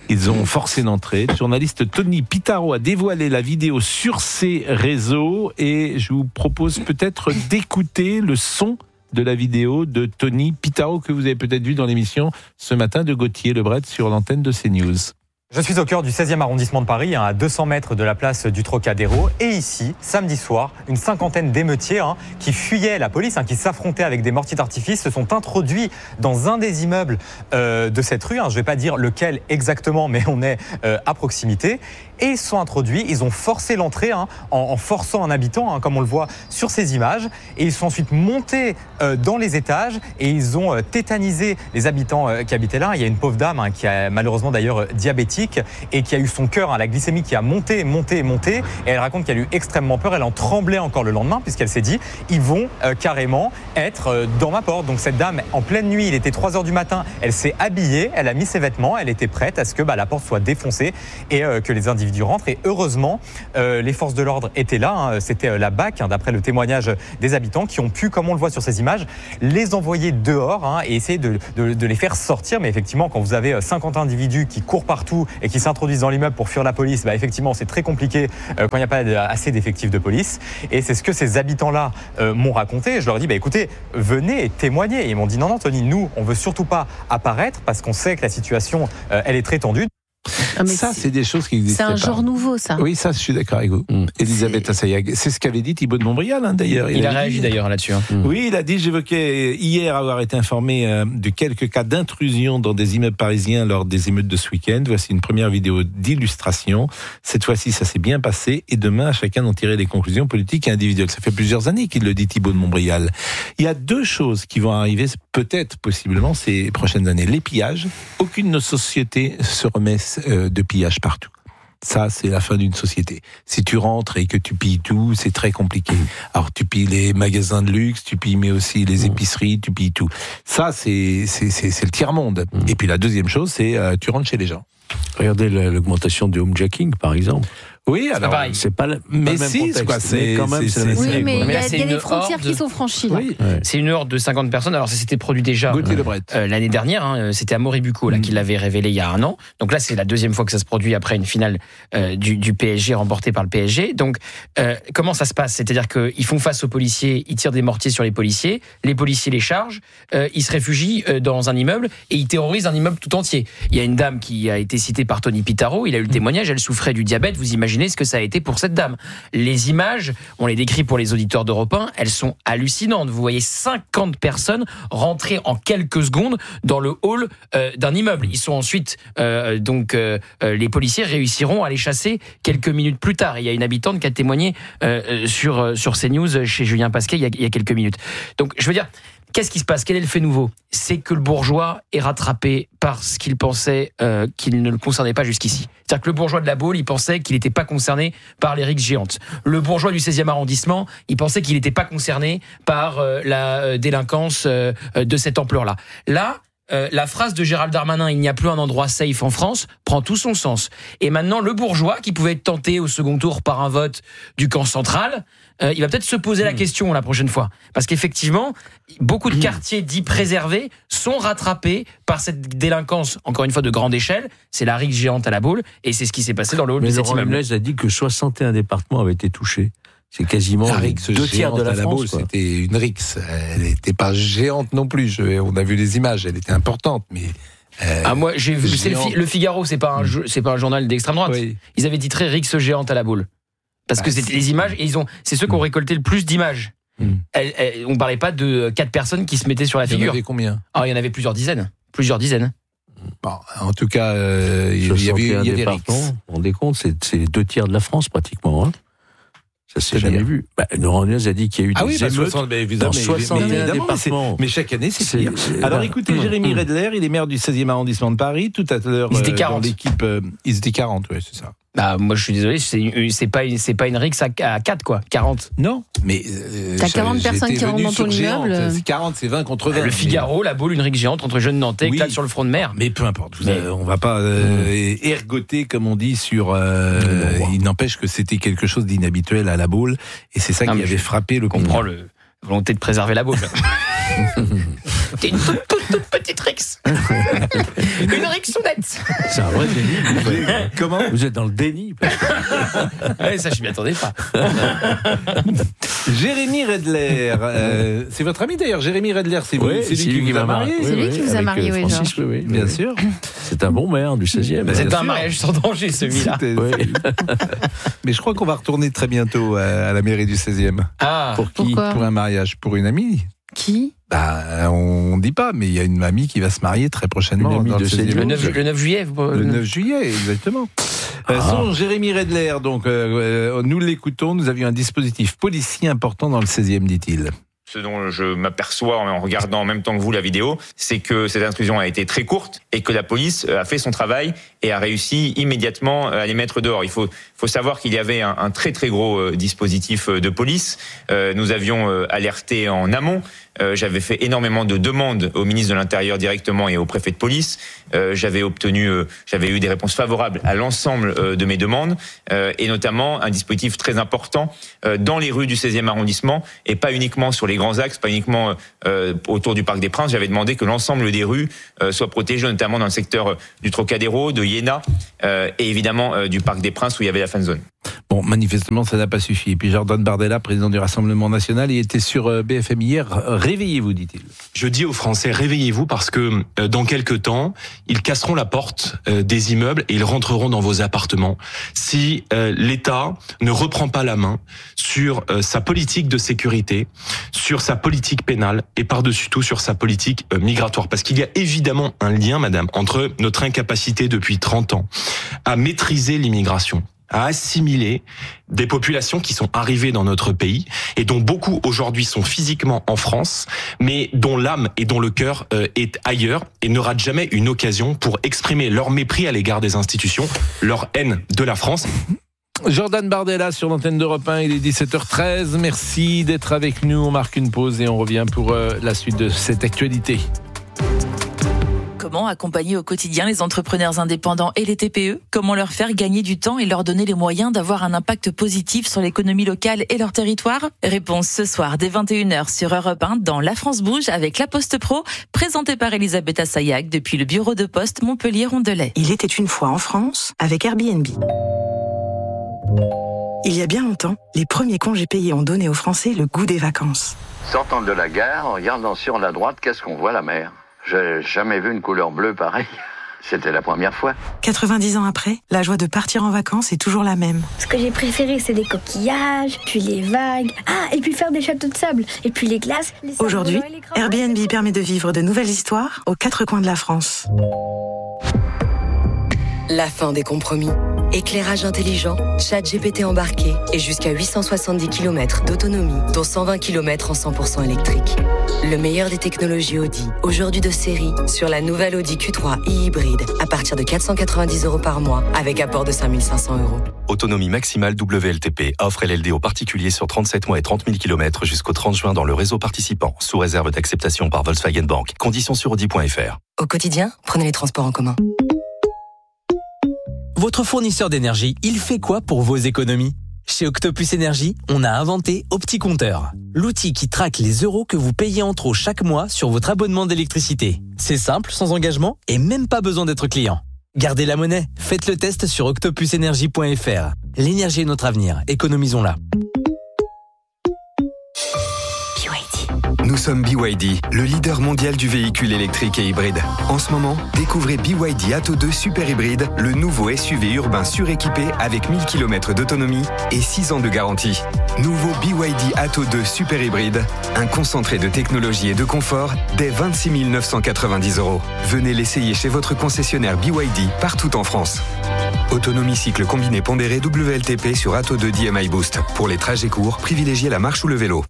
Ils ont forcé l'entrée. Le journaliste Tony Pitaro a dévoilé la vidéo sur ses réseaux et je vous propose peut-être d'écouter le son de la vidéo de Tony Pitaro que vous avez peut-être vu dans l'émission ce matin de Gauthier Lebret sur l'antenne de CNews. Je suis au cœur du seizième arrondissement de Paris, hein, à deux cents mètres de la place du Trocadéro. Et ici, samedi soir, une cinquantaine d'émeutiers hein, qui fuyaient la police, hein, qui s'affrontaient avec des mortiers d'artifice, se sont introduits dans un des immeubles euh, de cette rue. Hein, je ne vais pas dire lequel exactement, mais on est euh, à proximité. Et ils sont introduits, ils ont forcé l'entrée hein, en, en forçant un habitant, hein, comme on le voit sur ces images. Et ils sont ensuite montés euh, dans les étages et ils ont euh, tétanisé les habitants euh, qui habitaient là. Il y a une pauvre dame hein, qui est malheureusement d'ailleurs diabétique et qui a eu son cœur, hein, la glycémie qui a monté, monté, monté. Et elle raconte qu'elle a eu extrêmement peur. Elle en tremblait encore le lendemain puisqu'elle s'est dit, ils vont euh, carrément être euh, dans ma porte. Donc cette dame, en pleine nuit, il était trois heures du matin, elle s'est habillée, elle a mis ses vêtements, elle était prête à ce que bah, la porte soit défoncée et euh, que les individus rentrent. Et heureusement, euh, les forces de l'ordre étaient là. Hein. C'était euh, la B A C, hein, d'après le témoignage des habitants, qui ont pu, comme on le voit sur ces images, les envoyer dehors hein, et essayer de, de, de les faire sortir. Mais effectivement, quand vous avez cinquante individus qui courent partout et qui s'introduisent dans l'immeuble pour fuir la police, bah, effectivement, c'est très compliqué euh, quand il n'y a pas assez d'effectifs de police. Et c'est ce que ces habitants-là euh, m'ont raconté. Je leur ai dit, bah, écoutez, venez et témoignez. Et ils m'ont dit, non, non, Tony, nous, on veut surtout pas apparaître parce qu'on sait que la situation, euh, elle est très tendue. Ah ça, c'est des choses qui existent. C'est un pas. genre nouveau, ça. Oui, ça, je suis d'accord avec vous. Mmh. Elisabeth Assayag. C'est ce qu'avait dit Thibaut de Montbrial, hein, d'ailleurs. Il, il a réagi dit... d'ailleurs là-dessus. Hein. Mmh. Oui, il a dit, j'évoquais hier avoir été informé euh, de quelques cas d'intrusion dans des immeubles parisiens lors des émeutes de ce week-end. Voici une première vidéo d'illustration. Cette fois-ci, ça s'est bien passé. Et demain, à chacun d'en tirer les conclusions politiques et individuelles. Ça fait plusieurs années qu'il le dit, Thibaut de Montbrial. Il y a deux choses qui vont arriver, peut-être, possiblement, ces prochaines années. Les pillages. Aucune de nos sociétés se remet euh, de pillage partout. Ça, c'est la fin d'une société. Si tu rentres et que tu pilles tout, c'est très compliqué. Alors, tu pilles les magasins de luxe, tu pilles mais aussi les épiceries, tu pilles tout. Ça, c'est, c'est, c'est, c'est le tiers-monde. Et puis la deuxième chose, c'est euh, tu rentres chez les gens. Regardez l'augmentation du homejacking, par exemple. Oui, alors c'est pas, le, pas mais le même si, contexte. Quoi, c'est quand même. C'est, c'est, oui, mais, mais il y a, y a des frontières horde, qui sont franchies. Là. Oui. Ouais. C'est une horde de cinquante personnes. Alors ça s'était produit déjà Gauthier Lebret. Euh, l'année dernière. Hein, c'était à Moribuco là mmh. qu'il l'avait révélé il y a un an. Donc là, c'est la deuxième fois que ça se produit après une finale euh, du, du P S G remportée par le P S G. Donc euh, comment ça se passe ? C'est-à-dire qu'ils font face aux policiers, ils tirent des mortiers sur les policiers, les policiers les chargent, euh, ils se réfugient euh, dans un immeuble et ils terrorisent un immeuble tout entier. Il y a une dame qui a été citée par Tony Pitaro. Il a eu le témoignage. Elle souffrait du diabète. Vous imaginez ce que ça a été pour cette dame. Les images, on les décrit pour les auditeurs d'Europe un, elles sont hallucinantes. Vous voyez cinquante personnes rentrer en quelques secondes dans le hall euh, d'un immeuble. Ils sont ensuite, euh, donc, euh, les policiers réussiront à les chasser quelques minutes plus tard. Et il y a une habitante qui a témoigné euh, sur, sur CNews chez Julien Pasquet il y, a, il y a quelques minutes. Donc, je veux dire, qu'est-ce qui se passe ? Quel est le fait nouveau ? C'est que le bourgeois est rattrapé par ce qu'il pensait euh, qu'il ne le concernait pas jusqu'ici. C'est-à-dire que le bourgeois de la Baule, il pensait qu'il n'était pas concerné par les rixes géantes. Le bourgeois du seizième arrondissement, il pensait qu'il n'était pas concerné par euh, la euh, délinquance euh, de cette ampleur-là. Là, Euh, la phrase de Gérald Darmanin, il n'y a plus un endroit safe en France, prend tout son sens. Et maintenant, le bourgeois, qui pouvait être tenté au second tour par un vote du camp central, euh, il va peut-être se poser la question la prochaine fois. Parce qu'effectivement, beaucoup de quartiers dits préservés sont rattrapés par cette délinquance, encore une fois, de grande échelle. C'est la rixe géante à la Baule, et c'est ce qui s'est passé dans le hall de cet immeuble. Mais Laurent Nunez a dit que soixante et un départements avaient été touchés. C'est quasiment deux tiers de la, la France. Baule, c'était une rixe. Elle n'était pas géante non plus. Je, on a vu les images. Elle était importante, mais. Euh, ah moi j'ai vu. C'est le, le Figaro. C'est pas un. Mmh. C'est pas un journal d'extrême droite. Oui. Ils avaient titré rixe géante à la Baule parce bah, que c'était les images et ils ont. C'est ceux qui ont récolté le plus d'images. Mmh. Elle, elle, on parlait pas de quatre personnes qui se mettaient sur la il figure. Il y en avait combien ? Ah, il y en avait plusieurs dizaines. Plusieurs dizaines. Bon, en tout cas, euh, il y avait, il y avait des rixes. Vous vous rendez compte, c'est, c'est les deux tiers de la France pratiquement. Hein. Ça s'est jamais vu. Bah, Laurent Nunez a dit qu'il y a eu ah des oui, émeutes bah, mais, dans soixante et un départements. Mais chaque année, c'est pire. Alors écoutez, mmh. Jérémy Redler, il est maire du seizième arrondissement de Paris. Tout à l'heure, ils étaient quarante. Dans l'équipe, euh, ils étaient quarante, ouais, c'est ça. Bah, moi, je suis désolé, c'est, c'est pas une, c'est pas une rixe à, à quatre, quoi. quarante. Non, mais. Euh, T'as quarante personnes qui rentrent dans ton immeuble. C'est quarante, c'est vingt contre vingt. Le Figaro, mais... la Baule, une rixe géante entre jeunes Nantais, oui. Éclate sur le front de mer. Mais peu importe. Vous mais... avez, on va pas euh, mmh. ergoter, comme on dit, sur. Euh, mmh. Il n'empêche que c'était quelque chose d'inhabituel à la Baule. Et c'est ça non, qui avait frappé le. Je comprends le volonté de préserver la Baule. T'es une toute, toute, toute petite Rix. Une Rixounette. C'est un vrai déni. Comment ? Vous êtes dans le déni. Ouais, ça, je m'y attendais pas. Jérémy Redler, euh, c'est votre ami d'ailleurs. Jérémy Redler, c'est, oui, c'est lui qui vous a marié. C'est lui qui vous a marié, oui, Francis, oui, oui, bien sûr. C'est un bon maire du seizième. C'est un sûr. mariage sans danger, celui-là. Oui. Mais je crois qu'on va retourner très bientôt à la mairie du seizième. Ah, pour qui ? Pourquoi ? Pour un mariage, pour une amie. Qui ? Bah, on dit pas, mais il y a une amie qui va se marier très prochainement. Une amie dans de le seizième. le neuf, le neuf juillet. Vous... Le neuf juillet, exactement. Ah. Euh, son Jérémy Redler, donc, euh, euh, nous l'écoutons, nous avions un dispositif policier important dans le seizième, dit-il. Ce dont je m'aperçois en regardant en même temps que vous la vidéo, c'est que cette intrusion a été très courte et que la police a fait son travail et a réussi immédiatement à les mettre dehors. Il faut, faut savoir qu'il y avait un, un très très gros dispositif de police. Euh, nous avions alerté en amont. Euh, j'avais fait énormément de demandes au ministre de l'Intérieur directement et au préfet de police. Euh, j'avais obtenu, euh, j'avais eu des réponses favorables à l'ensemble euh, de mes demandes euh, et notamment un dispositif très important euh, dans les rues du seizième arrondissement et pas uniquement sur les grands axes, pas uniquement euh, autour du Parc des Princes. J'avais demandé que l'ensemble des rues euh, soient protégées, notamment dans le secteur du Trocadéro, de Iéna euh, et évidemment euh, du Parc des Princes où il y avait la fan zone. Bon, manifestement, ça n'a pas suffi. Et puis Jordan Bardella, président du Rassemblement National, il était sur B F M hier. Réveillez-vous, dit-il. Je dis aux Français, réveillez-vous parce que euh, dans quelques temps, ils casseront la porte euh, des immeubles et ils rentreront dans vos appartements. Si euh, l'État ne reprend pas la main sur euh, sa politique de sécurité, sur sa politique pénale et par-dessus tout sur sa politique euh, migratoire. Parce qu'il y a évidemment un lien, madame, entre notre incapacité depuis trente ans à maîtriser l'immigration, à assimiler des populations qui sont arrivées dans notre pays et dont beaucoup aujourd'hui sont physiquement en France, mais dont l'âme et dont le cœur euh, est ailleurs et ne ratent jamais une occasion pour exprimer leur mépris à l'égard des institutions, leur haine de la France. Jordan Bardella sur l'antenne d'Europe un, il est dix-sept heures treize. Merci d'être avec nous. On marque une pause et on revient pour euh, la suite de cette actualité. Comment accompagner au quotidien les entrepreneurs indépendants et les T P E ? Comment leur faire gagner du temps et leur donner les moyens d'avoir un impact positif sur l'économie locale et leur territoire ? Réponse ce soir dès vingt et une heures sur Europe un dans La France Bouge avec La Poste Pro, présentée par Elisabeth Assayag depuis le bureau de poste Montpellier-Rondelet. Il était une fois en France avec Airbnb. Il y a bien longtemps, les premiers congés payés ont donné aux Français le goût des vacances. Sortant de la gare, en regardant sur la droite, qu'est-ce qu'on voit ? La mer. J'ai jamais vu une couleur bleue pareille. C'était la première fois. quatre-vingt-dix ans après, la joie de partir en vacances est toujours la même. Ce que j'ai préféré, c'est les coquillages, puis les vagues. Ah, et puis faire des châteaux de sable, et puis les glaces. Les Aujourd'hui, Airbnb permet de vivre de nouvelles histoires aux quatre coins de la France. La fin des compromis. Éclairage intelligent, ChatGPT embarqué et jusqu'à huit cent soixante-dix kilomètres d'autonomie, dont cent vingt kilomètres en cent pour cent électrique. Le meilleur des technologies Audi, aujourd'hui de série, sur la nouvelle Audi Q trois e-hybride, à partir de quatre cent quatre-vingt-dix euros par mois, avec apport de cinq mille cinq cents euros. Autonomie maximale W L T P. Offre L L D aux particuliers sur trente-sept mois et trente mille kilomètres jusqu'au trente juin dans le réseau participant, sous réserve d'acceptation par Volkswagen Bank. Conditions sur audi point f r. Au quotidien, prenez les transports en commun. Votre fournisseur d'énergie, il fait quoi pour vos économies ? Chez Octopus Énergie, on a inventé OptiCompteur, l'outil qui traque les euros que vous payez en trop chaque mois sur votre abonnement d'électricité. C'est simple, sans engagement et même pas besoin d'être client. Gardez la monnaie, faites le test sur octopus énergie point f r. L'énergie est notre avenir, économisons-la. Nous sommes B Y D, le leader mondial du véhicule électrique et hybride. En ce moment, découvrez B Y D Atto deux Super Hybride, le nouveau S U V urbain suréquipé avec mille kilomètres d'autonomie et six ans de garantie. Nouveau B Y D Atto deux Super Hybride, un concentré de technologie et de confort dès vingt-six mille neuf cent quatre-vingt-dix euros. Venez l'essayer chez votre concessionnaire B Y D partout en France. Autonomie cycle combiné pondéré W L T P sur Atto deux D M I Boost. Pour les trajets courts, privilégiez la marche ou le vélo.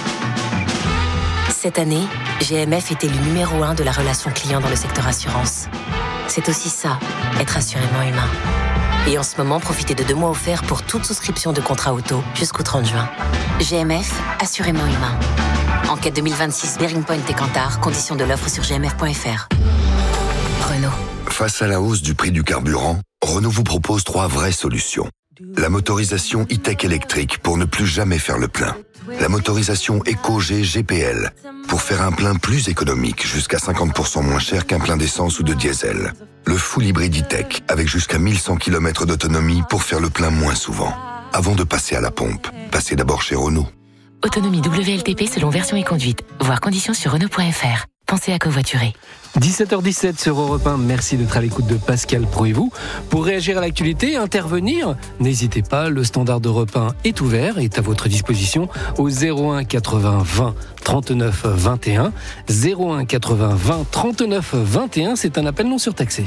Cette année, G M F est élu numéro un de la relation client dans le secteur assurance. C'est aussi ça, être assurément humain. Et en ce moment, profitez de deux mois offerts pour toute souscription de contrat auto jusqu'au trente juin. G M F, assurément humain. Enquête deux mille vingt-six, Bearing Point et Kantar, conditions de l'offre sur g m f point f r. Renault. Face à la hausse du prix du carburant, Renault vous propose trois vraies solutions. La motorisation e-tech électrique pour ne plus jamais faire le plein. La motorisation EcoG G P L pour faire un plein plus économique, jusqu'à cinquante pour cent moins cher qu'un plein d'essence ou de diesel. Le full hybride e-tech avec jusqu'à mille cent kilomètres d'autonomie pour faire le plein moins souvent. Avant de passer à la pompe, passez d'abord chez Renault. Autonomie W L T P selon version et conduite. Voir conditions sur Renault point F R. Pensez à covoiturer. dix-sept heures dix-sept sur Europe un, merci d'être à l'écoute de Pascal Pro et vous. Pour réagir à l'actualité, intervenir, n'hésitez pas, le standard d'Europe un est ouvert, est à votre disposition au zéro un quatre-vingts vingt trente-neuf vingt et un. zéro un quatre-vingts vingt trente-neuf vingt et un, c'est un appel non surtaxé.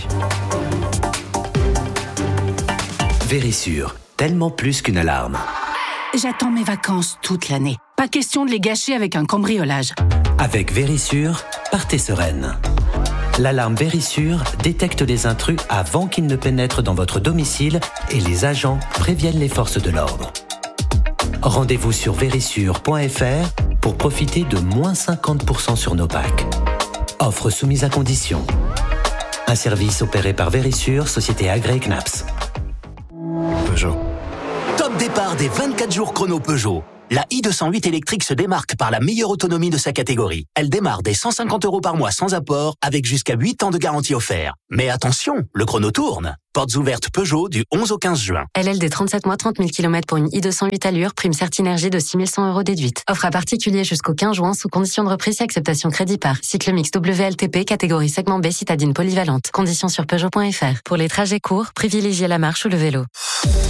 Vérissure, tellement plus qu'une alarme. J'attends mes vacances toute l'année. Pas question de les gâcher avec un cambriolage. Avec Vérissure, partez sereine. L'alarme Vérissure détecte les intrus avant qu'ils ne pénètrent dans votre domicile et les agents préviennent les forces de l'ordre. Rendez-vous sur vérissure point F R pour profiter de moins cinquante pour cent sur nos packs. Offre soumise à condition. Un service opéré par Vérissure, société agréée C N A P S. Peugeot. Top départ des vingt-quatre jours chrono Peugeot. La i deux cent huit électrique se démarque par la meilleure autonomie de sa catégorie. Elle démarre dès cent cinquante euros par mois sans apport, avec jusqu'à huit ans de garantie offerte. Mais attention, le chrono tourne. Portes ouvertes Peugeot du onze au quinze juin. L L D trente-sept mois, trente mille kilomètres pour une i deux cent huit allure, prime Certinergie de six mille cent euros déduite. Offre à particulier jusqu'au quinze juin sous condition de reprise et acceptation crédit par. Cycle mix W L T P, catégorie segment B, citadine polyvalente. Conditions sur Peugeot point F R. Pour les trajets courts, privilégiez la marche ou le vélo.